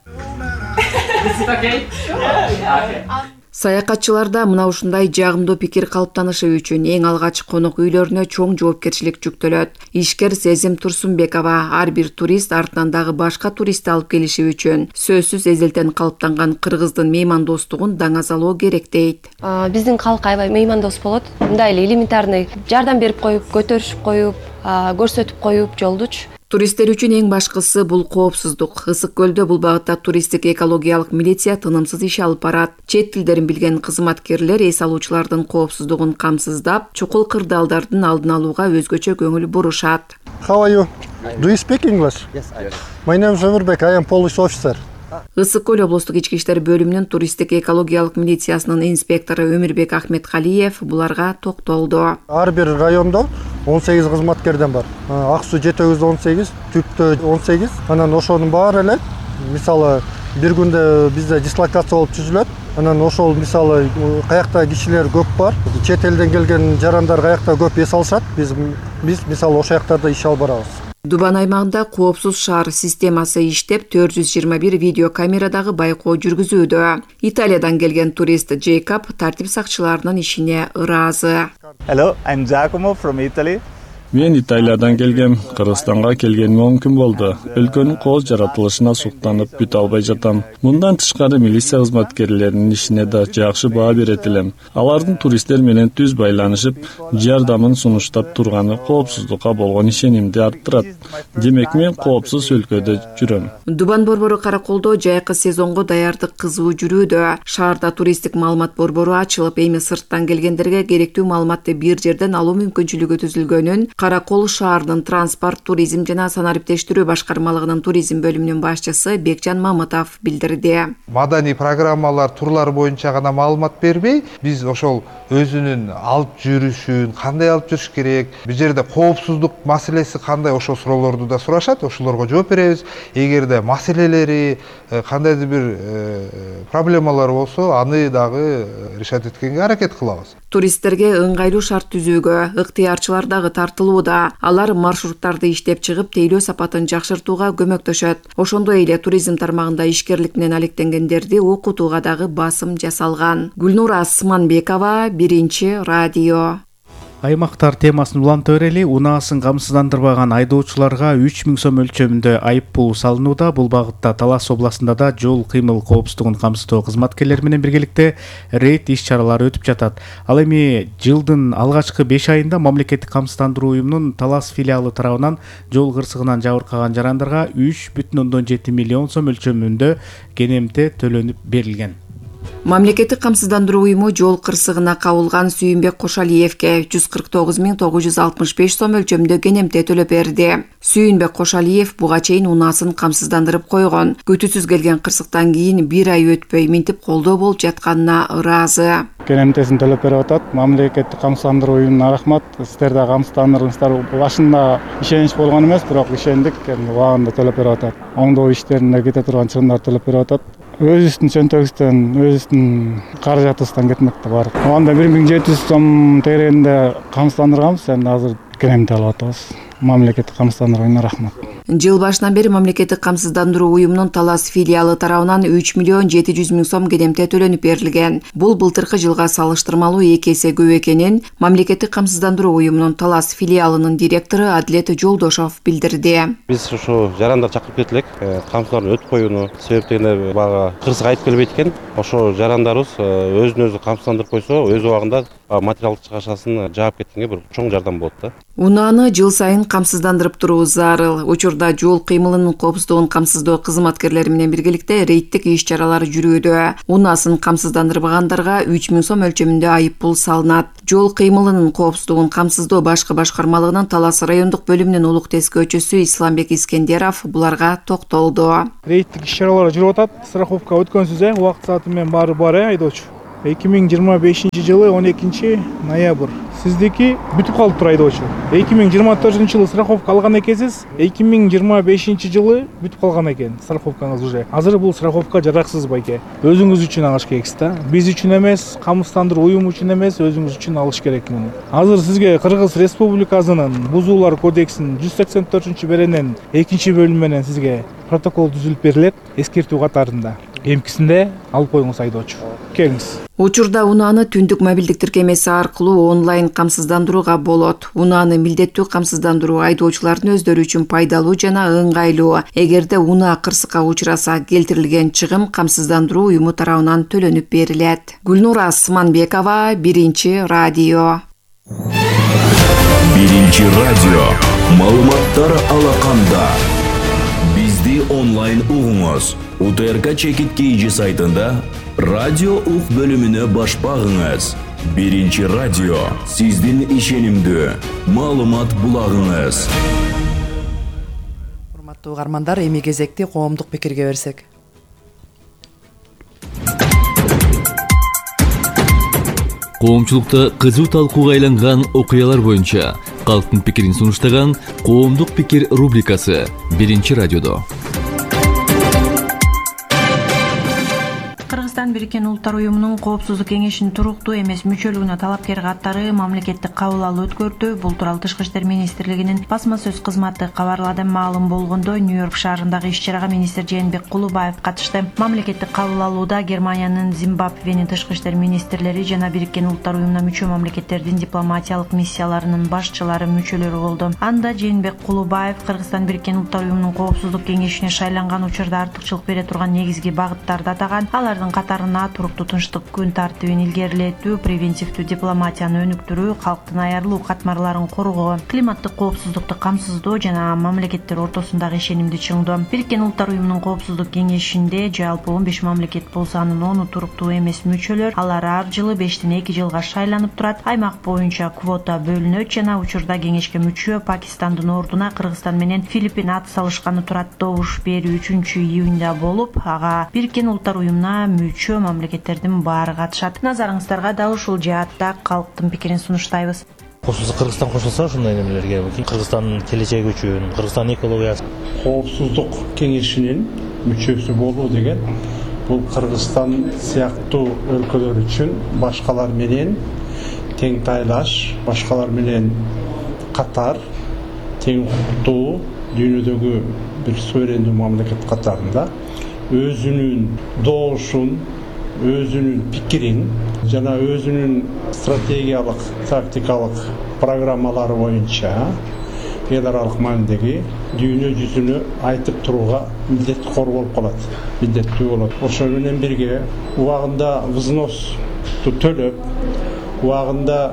Саякатчыларда мына ушундай жагымдуу пикир калыптанышы үчүн эң алгач конок үйлөрүнө чоң жоопкерчилик жүктөлөт. Ишкер Сезим Турсунбекова ар бир турист артынан дагы башка туристти алып келиши үчүн сөзсүз эзелтен калыптанган кыргыздын меймандостугун даңазалоо керек дейт. Биздин калк аябай меймандос болот. Мындай эле элементарный жардам берип коюп, көтөрүшүп коюп, көрсөтүп коюп жолдучу. Туристтер үчүн эң башкысы бул коопсуздук. Ысык көлдө бул багытта туристтик экологиялык милиция тынымсыз иш алып барат. Чет тилдерин билген кызматкерлер эс алуучулардын коопсуздугун камсыздап, чукул кырдаалдардын алдын алууга өзгөчө көңүл бурушат. How are you? Do you speak English? Yes, I do. My name is Ömürbek. I am Polish officer. Ысык көл облустук ички иштер бөлүмүнүн туристтик экологиялык милициясынын инспектору Өмүрбек Ахметкалиев буларга токтолду. Ар бир райондо он сегиз кызматкерден бар. Ак суу жети жүз он сегиз, Түктө он сегиз. Анан ошонун баары эле мисалы бир күндө бизде дислокация болуп түзүлөт. Анан ошол мисалы каякта кишилер көп бар, чет элден келген жарандар каякта көп эс алышат. Биз биз мисалы ошол жактарда иш алып барабыз. Дубан аймагында коопсуз шаар системасы иштеп, төрт жүз жыйырма бир видео камерадагы байкоо жүргүзүүдө. Италиядан келген турист Джейкоб тартип сакчыларынын ишине ыраазы. Hello, I'm Giacomo from Italy. Мен Италиядан келгем, Кыргызстанга келгениме он күн болду. Өлкөнүн кооз жаратылышына суктанып бүтө албай жатам. Мындан тышкары милиция кызматкерлеринин ишине да жакшы баа берет элем. Алардын туристтер менен түз байланышып, жардамын сунуштап турганы коопсуздукка болгон ишенимди арттырат. Демек мен коопсуз өлкөдө жүрөм. Дубан борбору Караколдо жайкы сезонго даярдык кызуу жүрүүдө. Шаарда туристтик маалымат борбору ачылып, эми сырттан келгендерге керектүү маалыматты бир жерден алуу мүмкүнчүлүгү түзүлгөнүн Каракол шаарынын транспорт, туризм жана санариптештирүү башкармалыгынын туризм бөлүмүнүн башчысы Бекжан Мамытов билдирди. Маданий программалар, турлар боюнча гана маалымат бербей, биз ошол өзүнүн алып жүрүшүн, кандай алып жүрүш керек, бул жерде коопсуздук маселеси кандай, ошол суроолорду да сурашат, ошолорго жооп беребиз. Эгерде маселелери, кандайдыр бир проблемалар болсо, аны дагы решать эткенге аракет кылабыз. Туристтерге ыңгайлуу шарт түзүүгө ыктыярчылар дагы тартылууда. Алар маршруттарды иштеп чыгып, тейлөө сапатын жакшыртууга көмөктөшөт. Ошондой эле туризм тармагында ишкерлик менен алектенгендерди окутууга дагы басым жасалган. Гүлнура Асманбекова, Биринчи радио. Аймактар темасын улантып берели. Унаасын камсыздандырбаган айдоочуларга үч миң сом өлчөмүндө айып пул салынууда. Бул багытта Талас областында да жол кыймыл коопсуздугун камсыздоо кызматкерлери менен биргеликте рейд иш-чаралары өтүп жатат. Ал эми жылдын алгачкы беш айында мамлекеттик камсыздандыруу уюмунун Талас филиалы тарабынан жол кырсыгынан жабыркаган жарандарга үч бүтүн ондон жети миллион сом өлчөмүндө кенемте төлөнүп берилген. Мамлекеттик камсыздандыруу уюму жол кырсыгына кабылган Сүйүнбек Кошалиевке жүз кырк тогуз миң тогуз жүз алтымыш беш сом өлчөмүндө кенемте төлөп берди. Сүйүнбек Кошалиев буга чейин унаасын камсыздандырып койгон. Күтүүсүз келген кырсыктан кийин бир ай өтпөй минтип колдоо болуп жатканына ыраазы. Кенемтесин төлөп берип атат. Мамлекеттик камсыздандыруу уюмуна рахмат. Сиздер да камсыздандырдыңыздар. Башында ишенич болгон эмес, бирок ишендик. Убагында төлөп берип атат. Оңдоо иштерине кете турган чыгымдар төлөп берип атат. Өзүбүздүн чөнтөгүбүздөн, өзүбүздүн каражатыбыздан кетмекте бар. Анда бир миң жети жүз сом тегерегинде камсыздандырганбыз, эми азыр кенемте алып атабыз. Мамлекеттик камсыздандыруу уюмуна рахмат. Жыл башынан бери мамлекеттик камсыздандыруу уюмунун Талас филиалы тарабынан үч миллион жети жүз миң сом кедемте төлөнүп берилген. Бул былтыркы жылга салыштырмалуу эки эсе көп экенин мамлекеттик камсыздандыруу уюмунун Талас филиалынын директору Адлет Жолдошов билдирди. Биз ушу жарандар чакырып кетилек, камсыздарын өтүп коюуну себептен бага кырсык айтып келбейт экен. Ошо жарандарыбыз өзүн өзү камсыздандырып койсо, өз убагында материалдык чыгашасын жаап кеткенге бир чоң жардам болот да. Унааны жыл сайын камсыздандырып туруу зарыл. Учурда жол кыймылынын коопсуздугун камсыздоо кызматкерлери менен биргеликте рейдтик иш-чаралар жүрүүдө. Унаасын камсыздандырбагандарга үч миң сом өлчөмүндө айып пул салынат. Жол кыймылынын коопсуздугун камсыздоо башкы башкармалыгынын Талас райондук бөлүмүнүн улук тескөөчүсү Исламбек Искендеров буларга токтолду. Рейдтик иш-чаралар жүрүп атат. Страховка өткөнсүз э, убакыт сааты менен баары бар э, айдоочу. эки миң жыйырма бешинчи жылы он экинчи ноябрь. Сиздики бүтүп калып тур айдоочу. эки миң жыйырма төртүнчү жылы страховка алган экенсиз, эки миң жыйырма бешинчи жылы бүтүп калган экен страховкаңыз уже. Азыр бул страховка жараксыз байке. Өзүңүз үчүн алыш керексиз да. Биз үчүн эмес, камсыздандыруу уюму үчүн эмес, өзүңүз үчүн алыш керек муну. Азыр сизге Кыргыз Республикасынын бузуулар кодексинин жүз сексен төртүнчү беренин экинчи бөлүмү менен сизге протокол түзүлүп берилет, эскертүү катарында. Эмкисинде алып коюңуз айдоочу. Келиңиз. Учурда унааны түндүк мобилдик тиркемеси аркылуу онлайн камсыздандырууга болот. Унааны милдеттүү камсыздандыруу айдоочулардын өздөрү үчүн пайдалуу жана ыңгайлуу. Эгерде унаа кырсыкка учураса, келтирилген чыгым камсыздандыруу уюму тарабынан төлөнүп берилет. Гүлнура Асманбекова, Биринчи радио. Биринчи радио. Маалыматтар алаканда. Бизди онлайн угуңуз. УТРК Чекит Кейджи сайтында радио ук бөлүмүнө баш багыңыз. Биринчи радио сиздин ишенимдүү маалымат булагыңыз. Урматтуу угармандар, эми кезекти коомдук пикирге берсек. Коомчулукта кызуу талкууга айланган окуялар боюнча калктын пикирин сунуштаган коомдук пикир рубрикасы Биринчи радиодо. Кыргызстан Бириккен Улуттар уюмунун коопсуздук кеңешинин туруктуу эмес мүчөлүгүнө талапкер каттары мамлекеттик кабыл алуу өткөрдү. Бул тууралуу Тышкы иштер министрлигинин басма сөз кызматы кабарлады. Маалым болгондой, Нью-Йорк шаарындагы иш-чарага министр Жээнбек Кулубаев катышты. Мамлекеттик кабыл алууда Германиянын, Зимбабвенин тышкы иштер министрлери жана Бириккен Улуттар уюмуна мүчө мамлекеттердин дипломатиялык миссияларынын башчылары мүчөлөрү болду. Анда Жээнбек Кулубаев Кыргызстан Бириккен Улуттар уюмунун коопсуздук кеңешине шайланган учурда артыкчылык бере турган негизги багыттарды атаган. Алардын катарына туруктуу тынчтык күн тартибин илгерилетүү, превентивдүү дипломатияны өнүктүрүү, калктын аярылуу катмарларын коргоо, климаттык коопсуздукту камсыздоо жана мамлекеттер ортосундагы ишенимди чыңдоо. Бириккен Улуттар уюмунун коопсуздук кеңешинде жалпы он беш мамлекет болсо, анын ону туруктуу эмес мүчөлөр. Алар ар жылы бештен эки жылга шайланып турат. Аймак боюнча квота бөлүнөт жана учурда кеңешке мүчө Пакистандын ордуна Кыргызстан менен Филиппин ат салышканы турат. Добуш берүү үчүнчү июнда болуп, ага Бириккен Улуттар уюмуна мүчө мамлекеттердин баары катышат. Назарыңыздарга дал ушул жаатта калктын пикирин сунуштайбыз. Кошулса, Кыргызстан кошулса ушундай немелерге, Кыргызстандын келечеги үчүн, Кыргызстандын экологиясы. Коопсуздук кеңешинин мүчөсү болуу деген бул Кыргызстан сыяктуу өлкөлөр үчүн башкалар менен тең тайлаш, башкалар менен катар тең укуктуу дүйнөдөгү бир суверендүү мамлекет катарында өзүнүн доошун, өзүнүн пикирин жана өзүнүн стратегиялык, тактикалык программалары боюнча эл аралык маанидеги дүйнө жүзүнө айтып турууга милдеттикор болуп калат, милдеттүү болот. Ошол менен бирге убагында взносту төлөп, убагында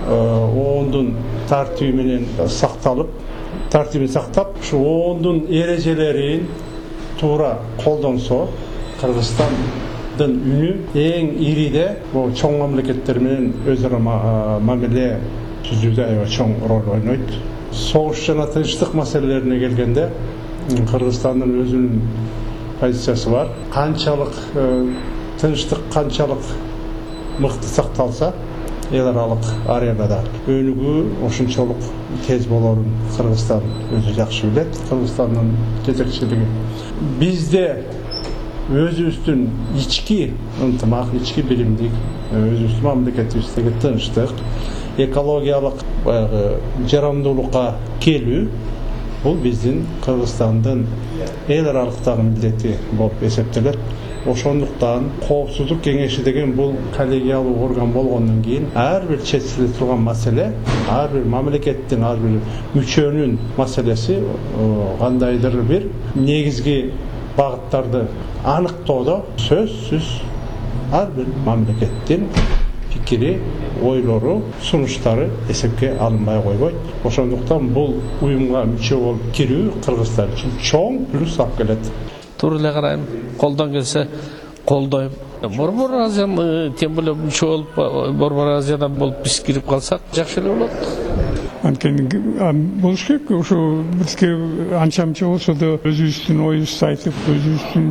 оондун тартиби менен сакталып, тартибин сактап, ушу оондун эрежелерин туура колдонсо, Кыргызстандын үнү эң ириде бул чоң мамлекеттер менен өз ара мамиле түзүүдө аябай чоң роль ойнойт. Согуш жана тынчтык маселелерине келгенде, Кыргызстандын өзүнүн позициясы бар. Канчалык тынчтык, канчалык мыкты сакталса, эл аралык аренада өнүгүү ошончолук тез болорун Кыргызстан өзү жакшы билет. Кыргызстандын жетекчилиги бизде өзүбүздүн ички ынтымак, ички биримдик, өзүбүздүн мамлекетибиздеги тынчтык, экологиялык жарандуулукка келүү бул биздин Кыргызстандын эл аралыктагы милдети болуп эсептелет. Ошондуктан коопсуздук кеңеши деген бул коллегиалдуу орган болгондон кийин ар бир чечиле турган маселе, ар бир мамлекеттин, ар бир мүчөнүн маселеси кандайдыр бир негизги багыттарды аныктоодо сөзсүз ар бир мамлекеттин пикири, ойлору, сунуштары эсепке алынбай койбойт. Ошондуктан бул уюмга мүчө болуп кирүү Кыргызстан үчүн чоң плюс алып келет. Туура эле карайм, колдон келсе колдойм. Борбор Азияны тем более мүчө болуп, Борбор Азиядан болуп биз кирип калсак жакшы эле болот. Анткени болуш керек, ошо бизге анча-мынча болсо да өзүбүздүн оюбузду айтып, өзүбүздүн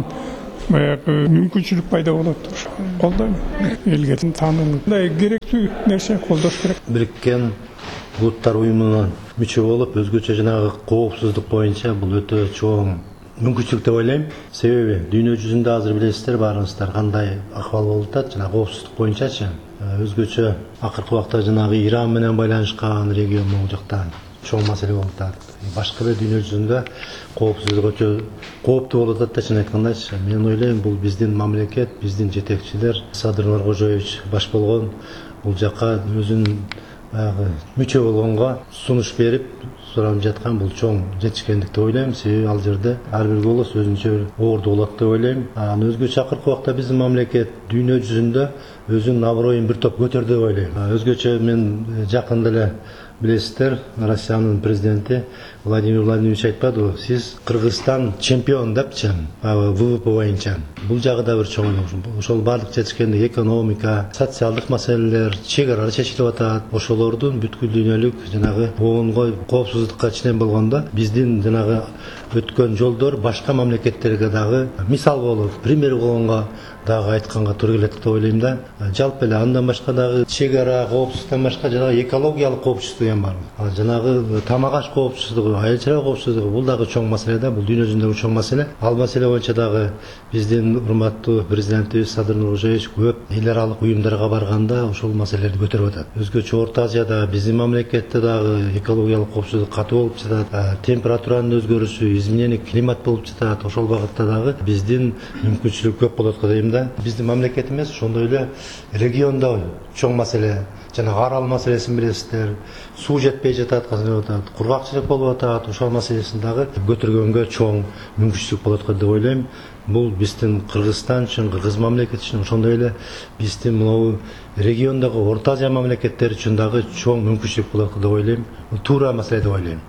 баягы мүмкүнчүлүк пайда болот. Ошо колдойм. Элге таануу мындай керектүү нерсе, колдош керек. Бириккен Улуттар уюмуна мүчө болуп, өзгөчө жанагы коопсуздук боюнча бул өтө чоң мүмкүнчүлүк деп ойлойм. Себеби дүйнө жүзүндө азыр билесиздер баарыңыздар кандай акыбал болуп атат жана коопсуздук боюнчачы. Өзгөчө акыркы убакта жанагы Иран менен байланышкан регион могу жакта чоң маселе болуп атат. Башка да дүйнө жүзүндө коопсуздук өтө кооптуу болуп атат да чын айткандачы. Мен ойлойм бул биздин мамлекет, биздин жетекчилер, Садыр Нуркожоевич баш болгон бул жака өзүнүн баягы мүчө болгонго сунуш берип суранып жаткан бул чоң жетишкендик деп ойлойм. Себеби ал жерде ар бир голос өзүнчө орду болот деп ойлойм. Анан өзгөчө акыркы убакта биздин мамлекет дүйнө жүзүндө өзүнүн аброюн бир топ көтөрдү деп ойлойм. Өзгөчө мен жакында эле билесиздер, Россиянын президенти Владимир Владимирович айтпадыбы, сиз Кыргызстан чемпион депчи, ВВП боюнча. Бул жагы да бир чоң эле. Ошол бардык жетишкендик экономика, социалдык маселелер, чек аралар чечилип атат. Ошолордун бүткүл дүйнөлүк жанагы оонго коопсуздукка ченем болгондо биздин жанагы өткөн жолдор башка мамлекеттерге дагы мисал болуп, пример болгонго дагы айтканга туура келет деп ойлойм да. Жалпы эле андан башка дагы чек ара коопсуздуктан башка жанагы экологиялык коопсуздук эм бар. Жанагы тамак аш коопсуздугу, айыл чарба коопсуздугу бул дагы чоң маселе да, бул дүйнө жүзүндөгү чоң маселе. Ал маселе боюнча дагы биздин урматтуу президентибиз Садыр Нуркожоевич көп эл аралык уюмдарга барганда ошол маселелерди көтөрүп атат. Өзгөчө Орто Азияда, биздин мамлекетте дагы экологиялык коопсуздук катуу болуп жатат. Температуранын өзгөрүшү, изменение климат болуп жатат. Ошол багытта дагы биздин мүмкүнчүлүк көп болот деп ойлойм да. Биздин мамлекет эмес, ошондой эле региондо чоң маселе, жана арал маселесин билесиздер. Суу жетпей жатат, казып атат, кургакчылык болуп атат. Ошол маселесин дагы көтөргөнгө чоң мүмкүнчүлүк болот деп ойлойм. Бул биздин Кыргызстан үчүн, Кыргыз мамлекети үчүн, ошондой эле биздин могу региондогу Орто Азия мамлекеттери үчүн дагы чоң мүмкүнчүлүк болот деп ойлойм. Бул туура маселе деп ойлойм.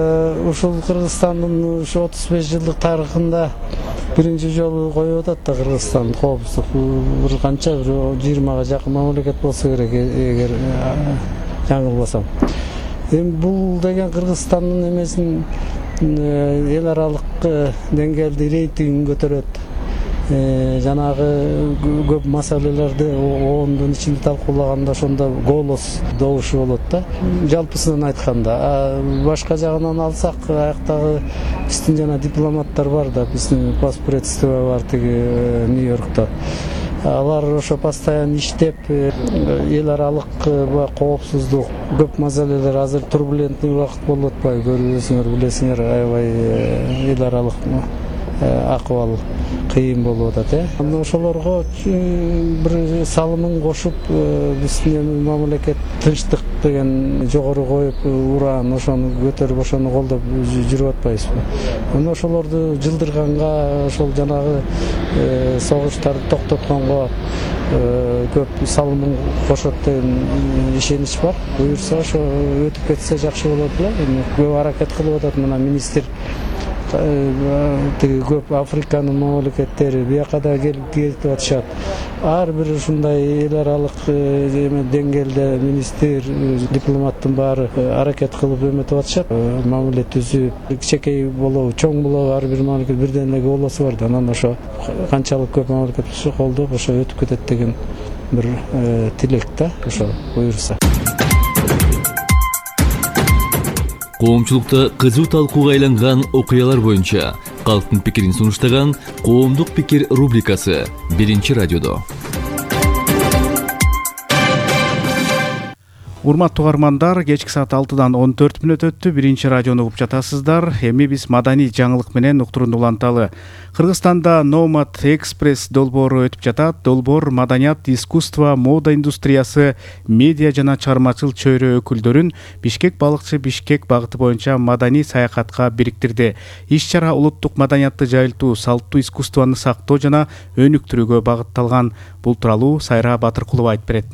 Ушул Кыргызстандын ушу отуз беш жылдык тарыхында биринчи жолу коюп атат да Кыргызстан коопсуздук. Бир канча бир жыйырмага жакын мамлекет болсо керек эгер жаңылбасам. Эми бул деген Кыргызстандын эмесин эл аралык деңгээлде рейтингин көтөрөт. Жанагы көп маселелерди оондун ичинде талкуулаганда ошондо голос добушу болот да. Жалпысынан айтканда, башка жагынан алсак, аяктагы биздин жана дипломаттар бар да, биздин паспортство бар тиги Нью-Йоркто. Алар ошо постоянно иштеп, эл аралык коопсуздук көп маселелер азыр турбулентный убакыт болуп атпайбы, көрүсүңөр, билесиңер, аябай эл аралык акыбал кыйын болуп атат, э. Анан ошолорго бир салымын кошуп, биздин мамлекет тынчтык деген жогору коюп, уран ошону көтөрүп, ошону колдоп жүрүп атпайбызбы? Анан ошолорду жылдырганга, ошол жанагы согуштарды токтотконго көп салымын кошот деген ишенич бар. Буюрса ошо өтүп кетсе жакшы болот эле. Көп аракет кылып атат мына министр. Тиги көп Африканын мамлекеттери бияка да келип атышат. Ар бир ушундай эл аралык деңгээлде министр, дипломаттын баары аракет кылып эметип атышат. Мамиле түзүп, кичинекей болобу, чоң болобу, ар бир мамлекет бирден эле голосу бар да. Анан ошо канчалык көп мамлекет колдоп, ошо өтүп кетет деген бир тилек да, ошо буюрса. Коомчулукта кызуу талкууга айланган окуялар боюнча калктын пикирин сунуштаган Коомдук пикир рубрикасы биринчи радиодо. Урматтуу угармандар, кечки саат алтыдан он төрт мүнөт өттү. Биринчи радиону угуп жатасыздар. Эми биз маданий жаңылык менен уктурууну уланталы. Кыргызстанда Nomad Express долбоору өтүп жатат. Долбоор маданият, искусство, мода индустриясы, медиа жана чыгармачыл чөйрө өкүлдөрүн Бишкек балыкчы Бишкек багыты боюнча маданий саякатка бириктирди. Иш-чара улуттук маданиятты жайылтуу, салттуу искусствону сактоо жана өнүктүрүүгө багытталган. Бул тууралуу Сайра Батыркулова айтып берет.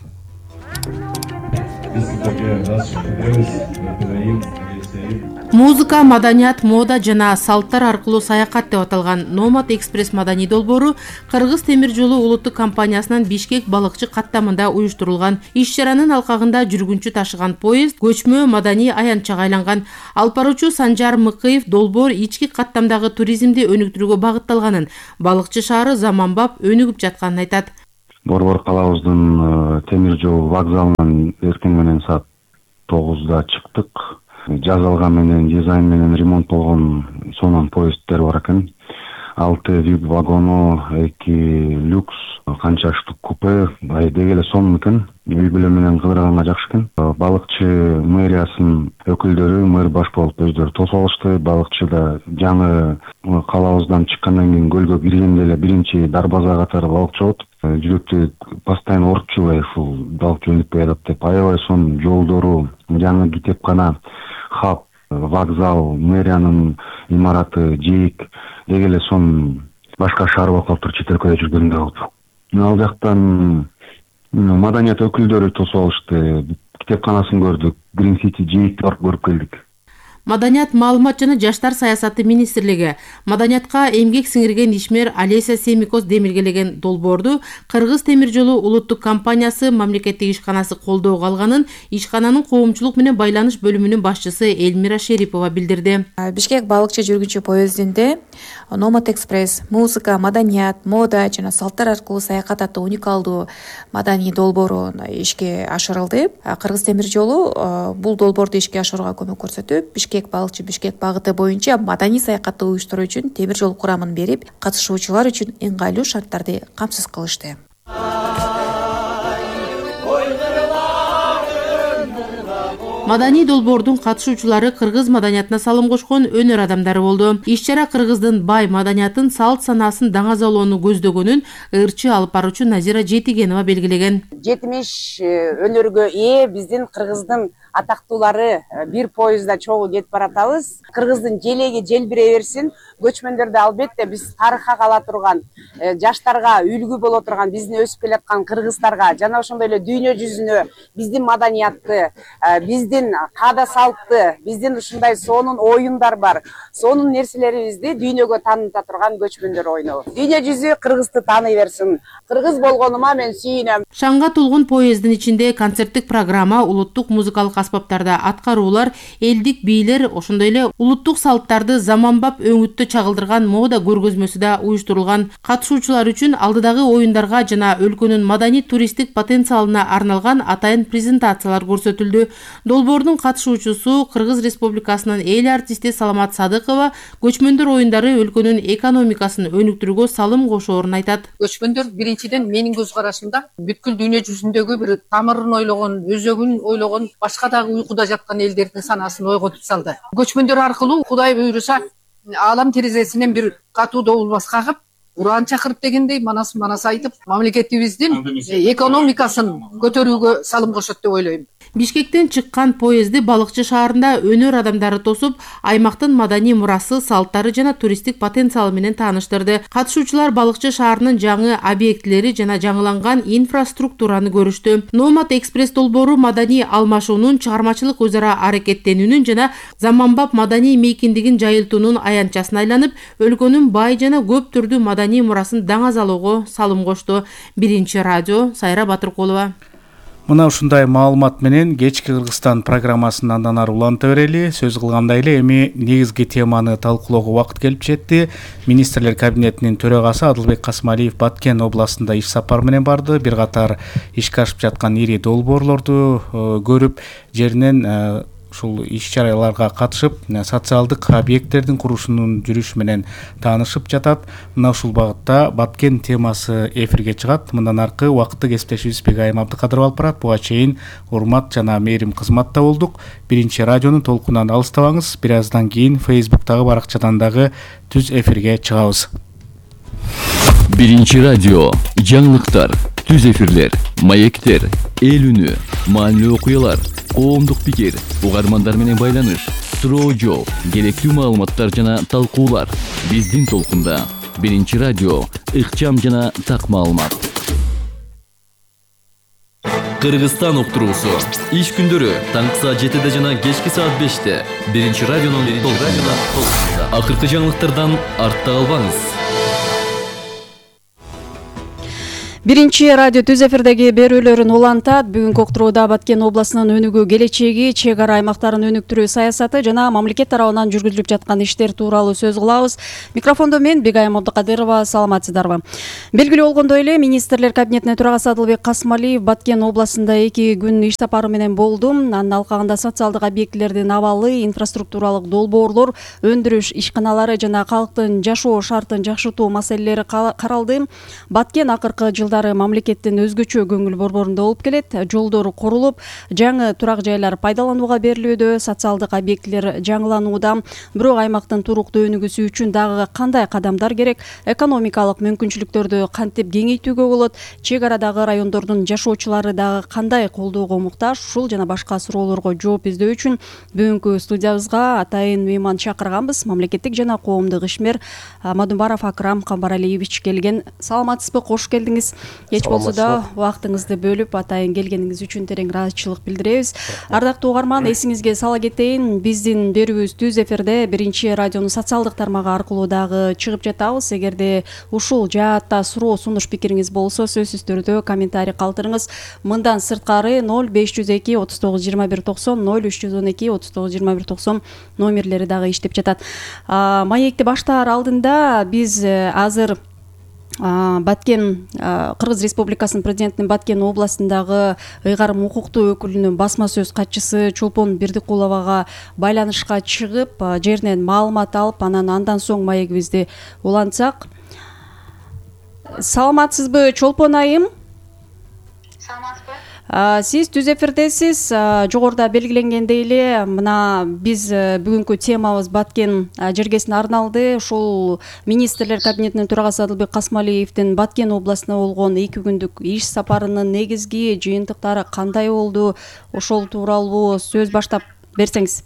Музыка, маданият, мода жана салттар аркылуу саякат деп аталган Nomad Express маданий долбоору Кыргыз темир жолу улуттук компаниясынын Бишкек балыкчы каттамында уюштурулган. Иш-чаранын алкагында жүргүнчү ташыган поезд көчмө маданий аянтчага айланган. Алып баруучу Санжар Мыкыев долбоор ички каттамдагы туризмди өнүктүрүүгө багытталганын, балыкчы шаары заманбап өнүгүп жатканын айтат. Борбор калабыздын темир жол вокзалынан эртең менен саат тогузда чыктык. Жазалган менен, дизайн менен ремонт болгон сонун поезддер бар экен. Алты вип вагону, эки люкс, канча штук купе, деги эле сонун экен. Үй бүлө менен кыдырганга жакшы экен. Балыкчы мэриясынын өкүлдөрү, мэр баш болуп өздөрү тосуп алышты. Балыкчыда жаңы калабыздан чыккандан кийин көлгө киргенде эле биринчи дарбаза катары балыкчы болот. Жүрөктү постоянно уруп чубай ушул балыкчы өнүкпөй атат деп. Аябай сонун жолдору, жаңы китепкана, хаб, вокзал, мэриянын имараты, жээк деги эле сонун башка шаар болуп калыптыр чет өлкөдө жүргөндө болуп. Ал жактан маданият өкүлдөрү тосуп алышты. Китепканасын көрдүк, Green City жээкти барып көрүп келдик. Маданият, маалымат жана жаштар саясаты министрлиги маданиятка эмгек сиңирген ишмер Олеся Семикос демилгелеген долбоорду Кыргыз темир жолу улуттук компаниясы мамлекеттик ишканасы колдоого алганын ишкананын коомчулук менен байланыш бөлүмүнүн башчысы Элмира Шерипова билдирди. Бишкек балыкчы жүргүнчү поездинде Nomad Express музыка, маданият, мода жана салттар аркылуу саякат аттуу уникалдуу маданий долбоору ишке ашырылды. Кыргыз темир жолу бул долбоорду ишке ашырууга көмөк көрсөтүп, Бишкек балыкчы Бишкек багыты боюнча маданий саякатты уюштуруу үчүн темир жол курамын берип, катышуучулар үчүн ыңгайлуу шарттарды камсыз кылышты. Маданий долбоордун катышуучулары кыргыз маданиятына салым кошкон өнөр адамдары болду. Иш-чара кыргыздын бай маданиятын, салт санаасын даңазалоону көздөгөнүн ырчы алып баруучу Назира Жетигенова белгилеген. жетимиш өнөргө ээ биздин кыргыздын атактуулары бир поездда чогуу кетип баратабыз. Кыргыздын желеги желбирей берсин. Көчмөндөрдө албетте биз тарыхка кала турган, жаштарга үлгү боло турган, биздин өсүп келаткан кыргыздарга жана ошондой эле дүйнө жүзүнө биздин маданиятты, биздин каада салтты, биздин ушундай сонун оюндар бар, сонун нерселерибизди дүйнөгө тааныта турган көчмөндөр ойноо. Дүйнө жүзү кыргызды тааный берсин. Кыргыз болгонума мен сүйүнөм. Шаңга толгон поезддин ичинде концерттик программа, улуттук музыкалык аспаптарда аткаруулар, элдик бийлер, ошондой эле улуттук салттарды заманбап өңүттө чагылдырган мода көргөзмөсү да уюштурулган. Катышуучулар үчүн алдыдагы оюндарга жана өлкөнүн маданий туристтик потенциалына арналган атайын презентациялар көрсөтүлдү. Долбоордун катышуучусу Кыргыз Республикасынын эл артисти Саламат Садыкова көчмөндөр оюндары өлкөнүн экономикасын өнүктүрүүгө салым кошоорун айтат. Көчмөндөр биринчиден менин көз карашымда бүткүл дүйнө жүзүндөгү бир тамырын ойлогон, өзөгүн ойлогон, башка дагы уйкуда жаткан элдердин санаасын ойготуп салды. Көчмөндөр аркылуу Кудай буйруса алам терезесинен бир катуу добулбас кагып, уран чакырып дегендей манас манас айтып, мамлекетибиздин экономикасын көтөрүүгө салым кошот деп ойлойм. Бишкектен чыккан поезди балыкчы шаарында өнөр адамдары тосуп, аймактын маданий мурасы, салттары жана туристтик потенциалы менен тааныштырды. Катышуучулар балыкчы шаарынын жаңы объектилери жана жаңыланган инфраструктураны көрүштү. Nomad Express долбоору маданий алмашуунун, чыгармачылык өз ара аракеттенүүнүн жана заманбап маданий мейкиндигин жайылтуунун аянтчасына айланып, өлкөнүн бай жана көп түрдүү маданий мурасын даңазалоого салым кошту. Биринчи радио, Сайра Батыркулова. Мына ушундай маалымат менен кечки Кыргызстан программасын андан ары уланта берели. Сөз кылгандай эле эми негизги теманы талкуулоого убакыт келип жетти. Министрлер кабинетинин төрагасы Адылбек Касымалиев Баткен областында иш сапар менен барды. Бир катар ишке ашып жаткан ири долбоорлорду көрүп, жеринен ушул иш-чараларга катышып, социалдык объекттердин курушунун жүрүшү менен таанышып жатат. Мына ушул багытта Баткен темасы эфирге чыгат. Мындан аркы убакытты кесиптешибиз Бегайым Абдыкадыров алып барат. Буга чейин урмат жана мээрим кызматта болдук. Биринчи радионун толкунан алыстабаңыз. Бир аздан кийин Фейсбуктагы баракчадан дагы түз эфирге чыгабыз. Биринчи радио, жаңылыктар, түз эфирлер, маектер, эл үнү, маанилүү окуялар, коомдук пикир, угармандар менен байланыш, суроо жооп, керектүү маалыматтар жана талкуулар. Биздин толкунда Биринчи радио, ыкчам жана так маалымат. Кыргызстан уктуруусу иш күндөрү таңкы саат жетиде жана кечки саат беште Биринчи радионун толкунда. Акыркы жаңылыктардан артта калбаңыз. Биринчи радио түз эфирдеги берүүлөрүн улантат. Бүгүнкү уктурууда Баткен областынын өнүгүү келечеги, чек ара аймактарын өнүктүрүү саясаты жана мамлекет тарабынан жүргүзүлүп жаткан иштер тууралуу сөз кылабыз. Микрофондо мен Бегайым Абдыкадырова, саламатсыздарбы. Белгилүү болгондой эле министрлер кабинетине төрагасы Адылбек Касмалиев Баткен областында эки күн иш сапары менен болду. Анын алкагында социалдык объектилердин абалы, инфраструктуралык долбоорлор, өндүрүш ишканалары жана калктын жашоо шартын жакшыртуу маселелери каралды. Баткен акыркы жылда мамлекеттин өзгөчө көңүл борборунда болуп келет. Жолдор курулуп, жаңы турак жайлар пайдаланууга берилүүдө, социалдык объектилер жаңыланууда. Бирок аймактын туруктуу өнүгүүсү үчүн дагы кандай кадамдар керек? Экономикалык мүмкүнчүлүктөрдү кантип кеңейтүүгө болот? Чек арадагы райондордун жашоочулары дагы кандай колдоого муктаж? Ушул жана башка суроолорго жооп издөө үчүн бүгүнкү студиябызга атайын мейман чакырганбыз. Мамлекеттик жана коомдук ишмер Мадумбаров Акрам Камбаралиевич келген. Саламатсызбы, кош келдиңиз. Эч болсо да убактыңызды бөлүп атайын келгениңиз үчүн терең ыраазычылык билдиребиз. Ардактуу угарман, эсиңизге сала кетейин, биздин берүүбүз түз эфирде Биринчи радионун социалдык тармагы аркылуу дагы чыгып жатабыз. Эгерде ушул жаатта суроо, сунуш, пикириңиз болсо, сөзсүз түрдө комментарий калтырыңыз. Мындан сырткары ноль беш жүз эки отуз тогуз жыйырма бир токсон, ноль үч жүз он эки отуз тогуз жыйырма бир токсон номерлери дагы иштеп жатат. Маекти баштаар алдында биз азыр Баткен, Кыргыз Республикасынын президентинин Баткен областындагы ыйгарым укуктуу өкүлүнүн басма сөз катчысы Чолпон Бердикуловага байланышка чыгып, жеринен маалымат алып, анан андан соң маегибизди улантсак. Саламатсызбы, Чолпон айым? Саламатсызбы. Сиз түз эфирдесиз. Жогоруда белгиленгендей эле, мына биз бүгүнкү темабыз Баткен жергесине арналды. Ушул министрлер кабинетинин төрагасы Адылбек Касмалиевдин Баткен областына болгон эки күндүк иш сапарынын негизги жыйынтыктары кандай болду? Ошол тууралуу сөз баштап берсеңиз.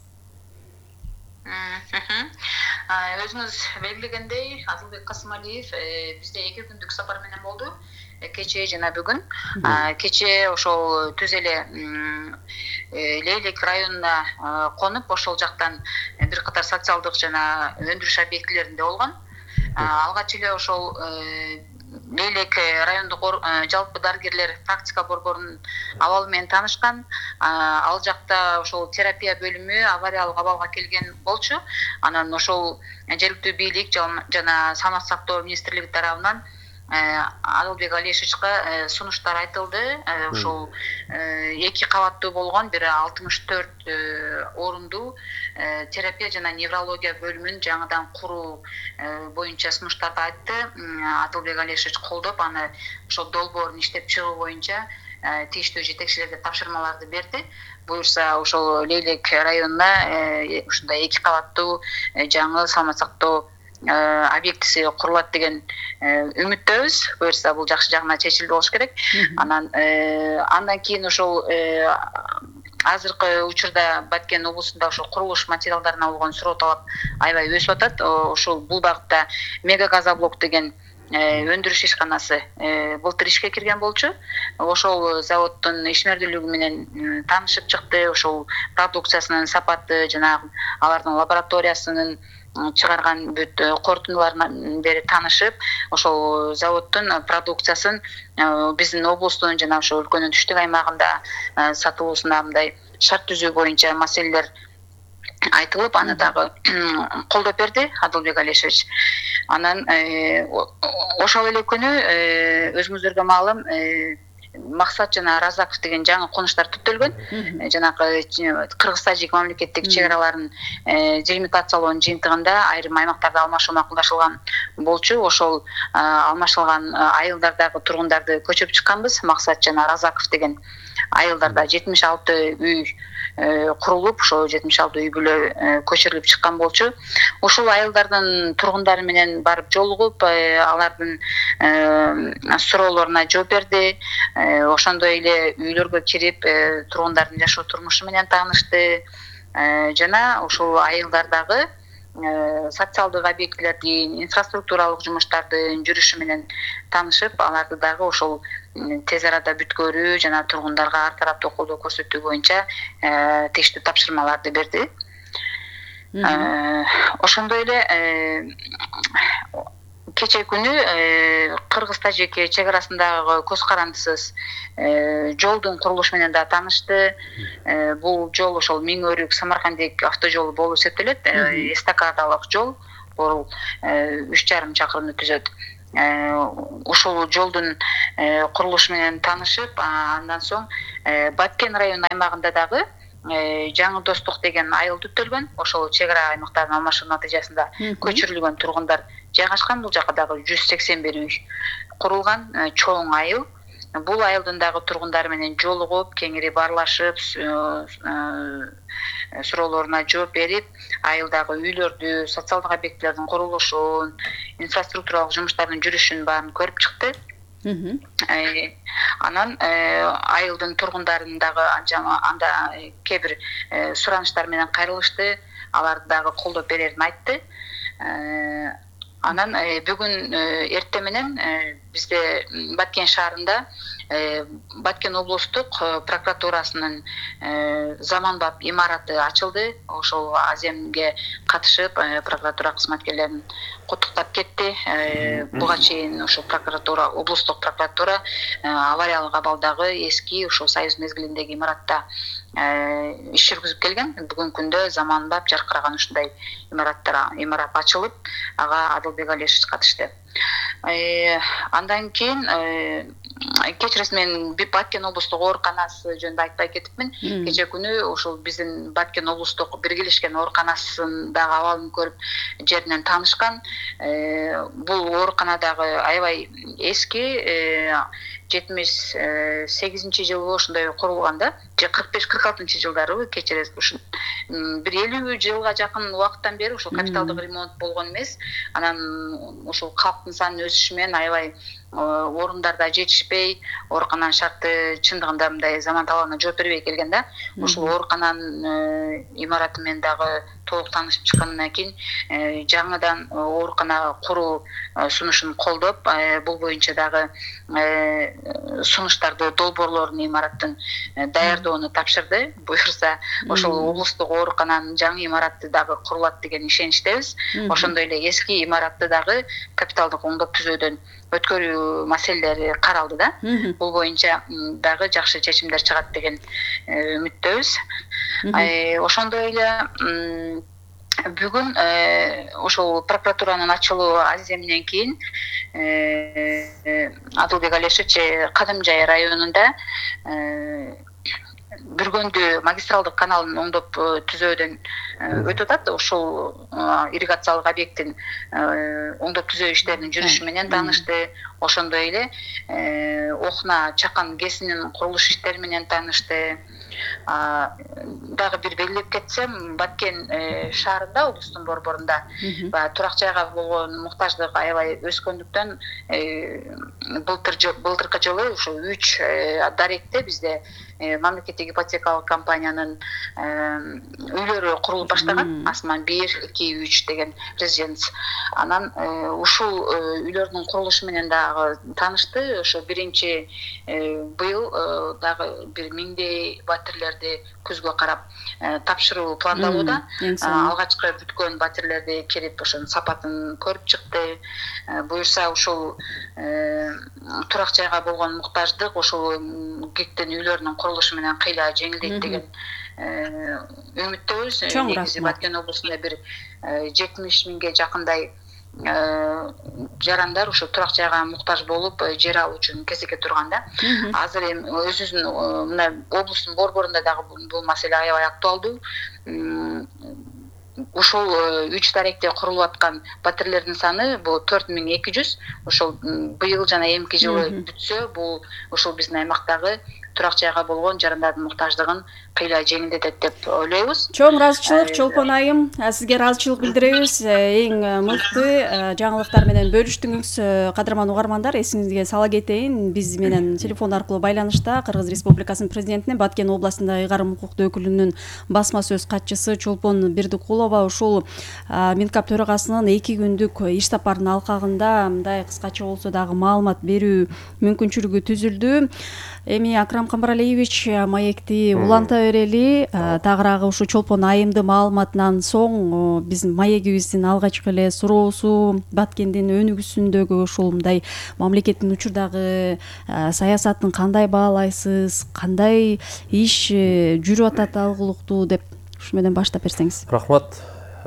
Өзүңүз белгилегендей, Адылбек Касмалиев бизде эки күндүк сапар менен болду. Кече жана бүгүн. Кече ошол түз эле Лейлек районуна конуп, ошол жактан бир катар социалдык жана өндүрүш объектилеринде болгон. Алгач эле ошол Лейлек райондук жалпы дарыгерлер практика борборунун абалы менен таанышкан. Ал жакта ошол терапия бөлүмү авариялык абалга келген болчу. Анан ошол жергиликтүү бийлик жана саламаттык сактоо министрлиги тарабынан Адылбек Алишевичке сунуштар айтылды. Ошол эки кабаттуу болгон бир алтымыш төрт орундуу терапия жана неврология бөлүмүн жаңыдан куруу боюнча сунуштарды айтты. Адылбек Алишевич колдоп, аны ошол долбоорун иштеп чыгуу боюнча тийиштүү жетекчилерге тапшырмаларды берди. Буюрса ошол Лейлек районуна ушундай эки кабаттуу жаңы саламаттык сактоо объектиси курулат деген үмүттөбүз. Буюрса бул жакшы жагына чечилди болуш керек. Анан андан кийин ошол азыркы учурда Баткен облусунда ошол курулуш материалдарына болгон суроо талап аябай өсүп атат. Ошол бул багытта Мега Газоблок деген өндүрүш ишканасы былтыр ишке кирген болчу. Ошол заводдун ишмердүүлүгү менен таанышып чыкты. Ошол продукциясынын сапаты жана алардын лабораториясынын чыгарган бүт корутундуларынан бери таанышып, ошол заводдун продукциясын биздин облустун жана ошол өлкөнүн түштүк аймагында сатылуусуна мындай шарт түзүү боюнча маселелер айтылып, аны дагы колдоп берди Адылбек Алишевич. Анан ошол эле күнү өзүңүздөргө маалым Максат жана Разаков деген жаңы конуштар түптөлгөн. Жанагы Кыргыз Тажик мамлекеттик чек араларын делимитациялоонун жыйынтыгында айрым аймактарда алмашуу макулдашылган болчу. Ошол алмашылган айылдардагы тургундарды көчүрүп чыкканбыз. Максат жана Разаков деген айылдарда жетимиш алты үй курулуп, ошо жетимиш алты үй бүлө көчүрүлүп чыккан болчу. Ошол айылдардын тургундары менен барып жолугуп, алардын суроолоруна жооп берди. Ошондой эле үйлөргө кирип, тургундардын жашоо турмушу менен таанышты. Жана ошол айылдардагы социалдык объектилердин, инфраструктуралык жумуштардын жүрүшү менен таанышып, аларды дагы ошол тез арада бүткөрүү жана тургундарга ар тараптуу колдоо көрсөтүү боюнча тийиштүү тапшырмаларды берди. Ошондой эле кечээ күнү Кыргыз Тажик чек арасындагы көз карандысыз жолдун курулушу менен да таанышты. Бул жол ошол Миң Өрүк Самаркандик автожолу болуп эсептелет. Эстакадалык жол, бул үч жарым чакырымды түзөт. Ошол жолдун курулушу менен таанышып, андан соң Баткен районунун аймагында дагы Жаңы Достук деген айыл түптөлгөн. Ошол чек ара аймактардын алмашуу натыйжасында көчүрүлгөн тургундар жайгашкан. Бул жакка дагы жүз сексен бир үй курулган чоң айыл. Бул айылдын дагы тургундары менен жолугуп, кеңири баарлашып, суроолоруна жооп берип, айылдагы үйлөрдү, социалдык объектилердин курулушун, инфраструктуралык жумуштардын жүрүшүн баарын көрүп чыкты. Анан айылдын тургундарынын дагы анда кээ бир суранычтар менен кайрылышты, аларды дагы колдоп берерин айтты. Анан бүгүн эртең менен бизде Баткен шаарында Баткен облустук прокуратурасынын заманбап имараты ачылды. Ошол аземге катышып, прокуратура кызматкерлерин куттуктап кетти. Буга чейин ошол прокуратура, облустук прокуратура авариялык абалдагы эски ошол Союз мезгилиндеги имаратта иш жүргүзүп келген. Бүгүнкү күндө заманбап жаркыраган ушундай имараттар имарат ачылып, ага Адылбек Алешевич катышты. Андан кийин кечиресиз, мен Баткен облустук ооруканасы жөнүндө айтпай кетипмин. Кечээ күнү ошол биздин Баткен облустук биргелешкен ооруканасындагы абалын көрүп жеринен таанышкан. Бул ооруканадагы аябай эски, жетимиш сегизинчи жылы ошондой курулган да, же кырк беш кырк алтынчы жылдары, кечиресиз, ушу бир элүү жылга жакын убакыттан бери ошол капиталдык ремонт болгон эмес. Анан ошол калктын санынын өсүшү менен аябай орундарда жетишпей, оорукананын шарты чындыгында мындай заман талабына жооп бербей келген да. Ошол оорукананын имараты менен дагы толук таанышып чыккандан кийин жаңыдан оорукана куруу сунушун колдоп, бул боюнча дагы сунуштарды, долбоорлорун имараттын даярдоону тапшырды. Буюрса, ошол облустук оорукананын жаңы имараты дагы курулат деген ишеничтебиз. Ошондой эле эски имаратты дагы капиталдык оңдоп түзөөдөн өткөрүү маселелери каралды да. Бул боюнча дагы жакшы чечимдер чыгат деген үмүттөбүз. Ошондой эле бүгүн ошол прокуратуранын ачылуу аземинен кийин Адылбек Алешевич Кадымжай районунда Бүргөндү магистралдык каналын оңдоп түзөөдөн өтүп атат. Ошол ирригациялык объекттин оңдоп түзөө иштеринин жүрүшү менен таанышты. Ошондой эле Окна Чакан ГЭСинин курулуш иштери менен таанышты. Дагы бир белгилеп кетсем, Баткен шаарында, облустун борборунда турак жайга болгон муктаждык аябай өскөндүктөн былтыркы жылы ушу үч даректе бизде мамлекеттик ипотекалык компаниянын үйлөрү курулуп баштаган. Асман бир, эки, үч деген резиденц. Анан ушул үйлөрдүн курулушу менен дагы таанышты. Ошо биринчи быйыл дагы бир миңдей батирлерди күзгө карап тапшыруу пландалууда. Алгачкы бүткөн батирлерди кирип ошонун сапатын көрүп чыкты. Буюрса ушул турак жайга болгон муктаждык ошол гектен үйлөрүнүн курулушу менен кыйла жеңилдейт деген үмүттөбүз. Негизи Баткен облусунда бир жетимиш миңге жакындай жарандар ошо турак жайга муктаж болуп жер алуу үчүн кезекке турганда азыр эми өзүбүздүн мына облустун борборунда дагы бул маселе аябай актуалдуу. Ошол үч даректе курулуп аткан батирлердин саны бул төрт миң эки жүз. Ошол быйыл жана эмки жылы бүтсө, бул ошол биздин аймактагы турак жайга болгон жарандардын муктаждыгын кыйла жеңилдетет деп ойлойбуз. Чоң ыраазычылык Чолпон айым, сизге ыраазычылык билдиребиз. Эң мыкты жаңылыктар менен бөлүштүңүз. Кадырман угармандар, эсиңизге сала кетейин, биз менен телефон аркылуу байланышта Кыргыз Республикасынын президентине Баткен областында ыйгарым укуктуу өкүлүнүн басма сөз катчысы Чолпон Бердикулова ушул Минкап төрагасынын эки күндүк иш сапарынын алкагында мындай кыскача болсо дагы маалымат берүү мүмкүнчүлүгү түзүлдү. Эми Акрам Камбаралиевич маекти уланта берели. Тагыраагы ушу Чолпон айымдын маалыматынан соң биздин маегибиздин алгачкы эле суроосу Баткендин өнүгүүсүндөгү ушул мындай мамлекеттин учурдагы саясатын кандай баалайсыз, кандай иш жүрүп атат алгылыктуу деп ушу менен баштап берсеңиз. Рахмат.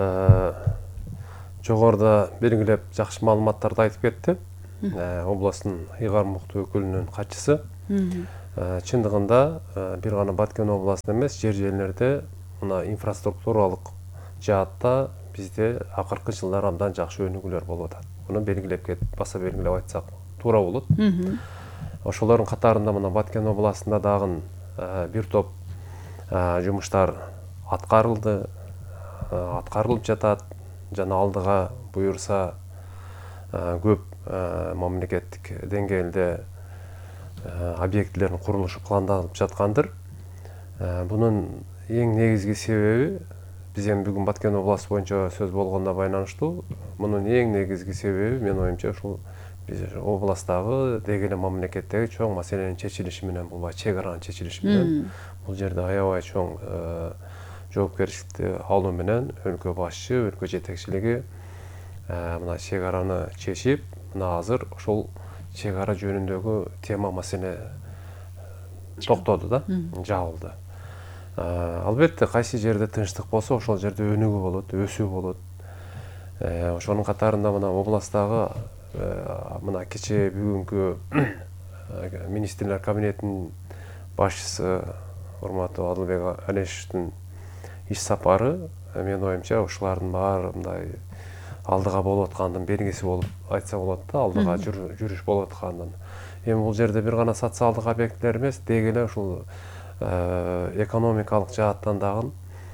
Жогоруда белгилеп жакшы маалыматтарды айтып кетти. Областтын ыйгарым укуктуу өкүлүнүн катчысы. Чындыгында бир гана Баткен областында эмес, жер жерлерде мына инфраструктуралык жаатта бизде акыркы жылдары абдан жакшы өнүгүүлөр болуп атат. Муну белгилеп кетип, баса белгилеп айтсак туура болот. Ошолордун катарында мына Баткен областында дагы бир топ жумуштар аткарылды, аткарылып жатат. Жана алдыга буюрса көп мамлекеттик деңгээлде объектилердин курулушу пландалып жаткандыр. Бунун эң негизги себеби, биз эми бүгүн Баткен областы боюнча сөз болгонуна байланыштуу, мунун эң негизги себеби менин оюмча ушул биз областтагы деги эле мамлекеттеги чоң маселенин чечилиши менен, бул чек аранын чечилиши менен, бул жерде аябай чоң жоопкерчиликти алуу менен өлкө башчы, өлкө жетекчилиги мына чек араны чечип, мына азыр ошол чек ара жөнүндөгү тема маселе токтоду да, жабылды. Албетте кайсы жерде тынчтык болсо, ошол жерде өнүгүү болот, өсүү болот. Ошонун катарында мына областтагы мына кечээ бүгүнкү министрлер кабинетинин башчысы урматтуу Адылбек Алешевдин иш сапары, менин оюмча ушулардын баары мындай алдыга болуп аткандын белгиси болуп айтса болот да, алдыга жүрүш болуп аткандын. Эми бул жерде бир гана социалдык объектилер эмес, деги эле ушул экономикалык жааттан дагы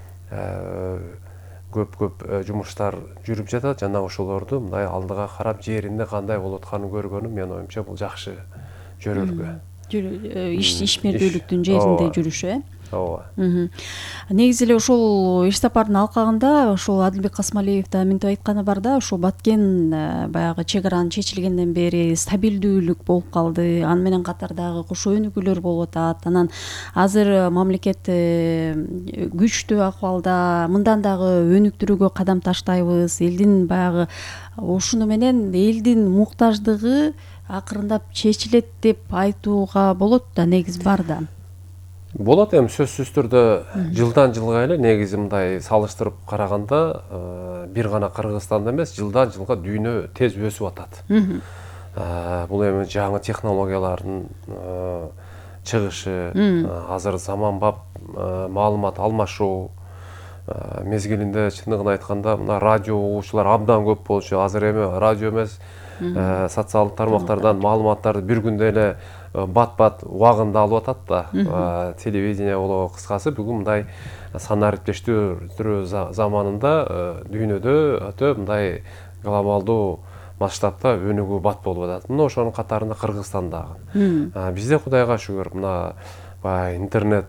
көп-көп жумуштар жүрүп жатат. Жана ошолорду мындай алдыга карап жеринде кандай болуп атканын көргөнүм, менин оюмча бул жакшы жөрөлгө. Ишмердүүлүктүн жеринде жүрүшү, э? Ооба. Негизи эле ошол иш сапарынын алкагында ошол Адылбек Касмалиев да мынтип айтканы бар да, ошол Баткен баягы чек аранын чечилгенден бери стабилдүүлүк болуп калды, аны менен катар дагы кошо өнүгүүлөр болуп атат. Анан азыр мамлекет күчтүү акыбалда, мындан дагы өнүктүрүүгө кадам таштайбыз. Элдин баягы ушуну менен элдин муктаждыгы акырындап чечилет деп айтууга болот да, негиз бар да. Болот, эми сөзсүз түрдө жылдан жылга эле негизи мындай салыштырып караганда бир гана Кыргызстанда эмес, жылдан жылга дүйнө тез өсүп атат. Бул эми жаңы технологиялардын чыгышы, азыр заманбап маалымат алмашуу мезгилинде чындыгын айтканда мына радио угуучулар абдан көп болчу. Азыр эми радио эмес, социалдык тармактардан маалыматтарды бир күндө эле бат-бат убагында алып атат да. Телевидение болобу, кыскасы бүгүн мындай санариптештирүү заманында дүйнөдө өтө мындай глобалдуу масштабта өнүгүү бат болуп атат. Мына ошонун катарында Кыргызстан дагы. Бизде Кудайга шүгүр мына интернет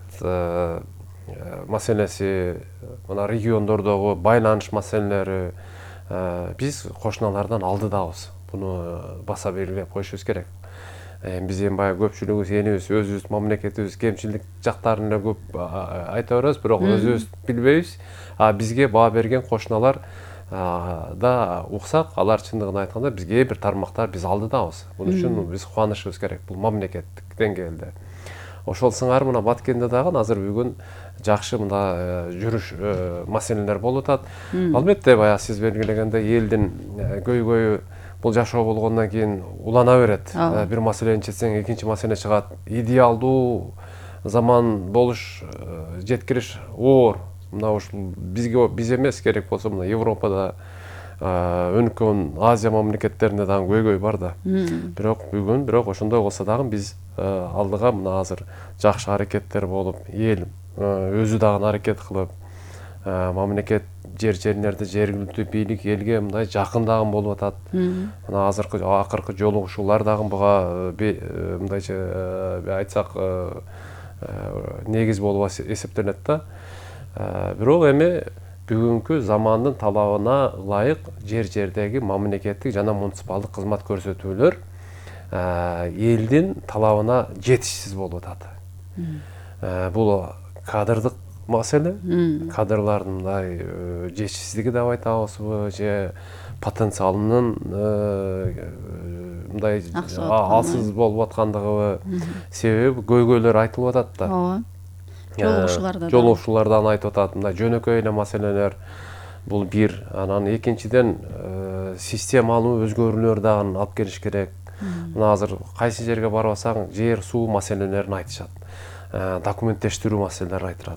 маселеси, мына региондордогу байланыш маселелери биз кошуналардан алдыдабыз. Буну баса белгилеп коюшубуз керек. Биз эми баягы көпчүлүгүбүз энибиз өзүбүз мамлекетибиз кемчилик жактарын эле көп айта беребиз, бирок өзүбүз билбейбиз. А бизге баа берген кошуналар да уксак, алар чындыгын айтканда бизге кээ бир тармактар биз алдыдабыз. Бул үчүн биз кубанышыбыз керек, бул мамлекеттик деңгээлде. ошол сыңар мына Баткенде дагы азыр бүгүн жакшы мына жүрүш маселелер болуп атат. Албетте баягы сиз белгилегендей элдин көйгөйү бул жашоо болгондон кийин улана берет. Бир маселени чечсең экинчи маселе чыгат. Идеалдуу заман болуш жеткириш оор. Мына ушул бизге биз эмес керек болсо мына Европада өнүккөн Азия мамлекеттеринде дагы көйгөй бар да. Бирок бүгүн бирок ошондой болсо дагы биз алдыга мына азыр жакшы аракеттер болуп, эл өзү дагы аракет кылып, мамлекет жер жерлерде жергиликтүү бийлик элге мындай жакындаган болуп атат. Мына азыркы акыркы жолугушуулар дагы буга мындайча айтсак негиз болуп эсептелет да. Бирок эми бүгүнкү замандын талабына ылайык жер жердеги мамлекеттик жана муниципалдык кызмат көрсөтүүлөр элдин талабына жетишсиз болуп атат. Бул кадрдык маселе, кадрлардын мындай жетишсиздиги деп айтабызбы, же потенциалынын мындай алсыз болуп аткандыгыбы, себеби көйгөйлөр айтылып атат да. Ооба. Жолугушууларда жолугушуулардан айтып атат, мындай жөнөкөй эле маселелер. Бул бир, анан экинчиден системалуу өзгөрүүлөр дагы алып келиш керек. Мына азыр кайсы жерге барбасаң, жер, суу маселелерин айтышат. Документтештирүү маселелерин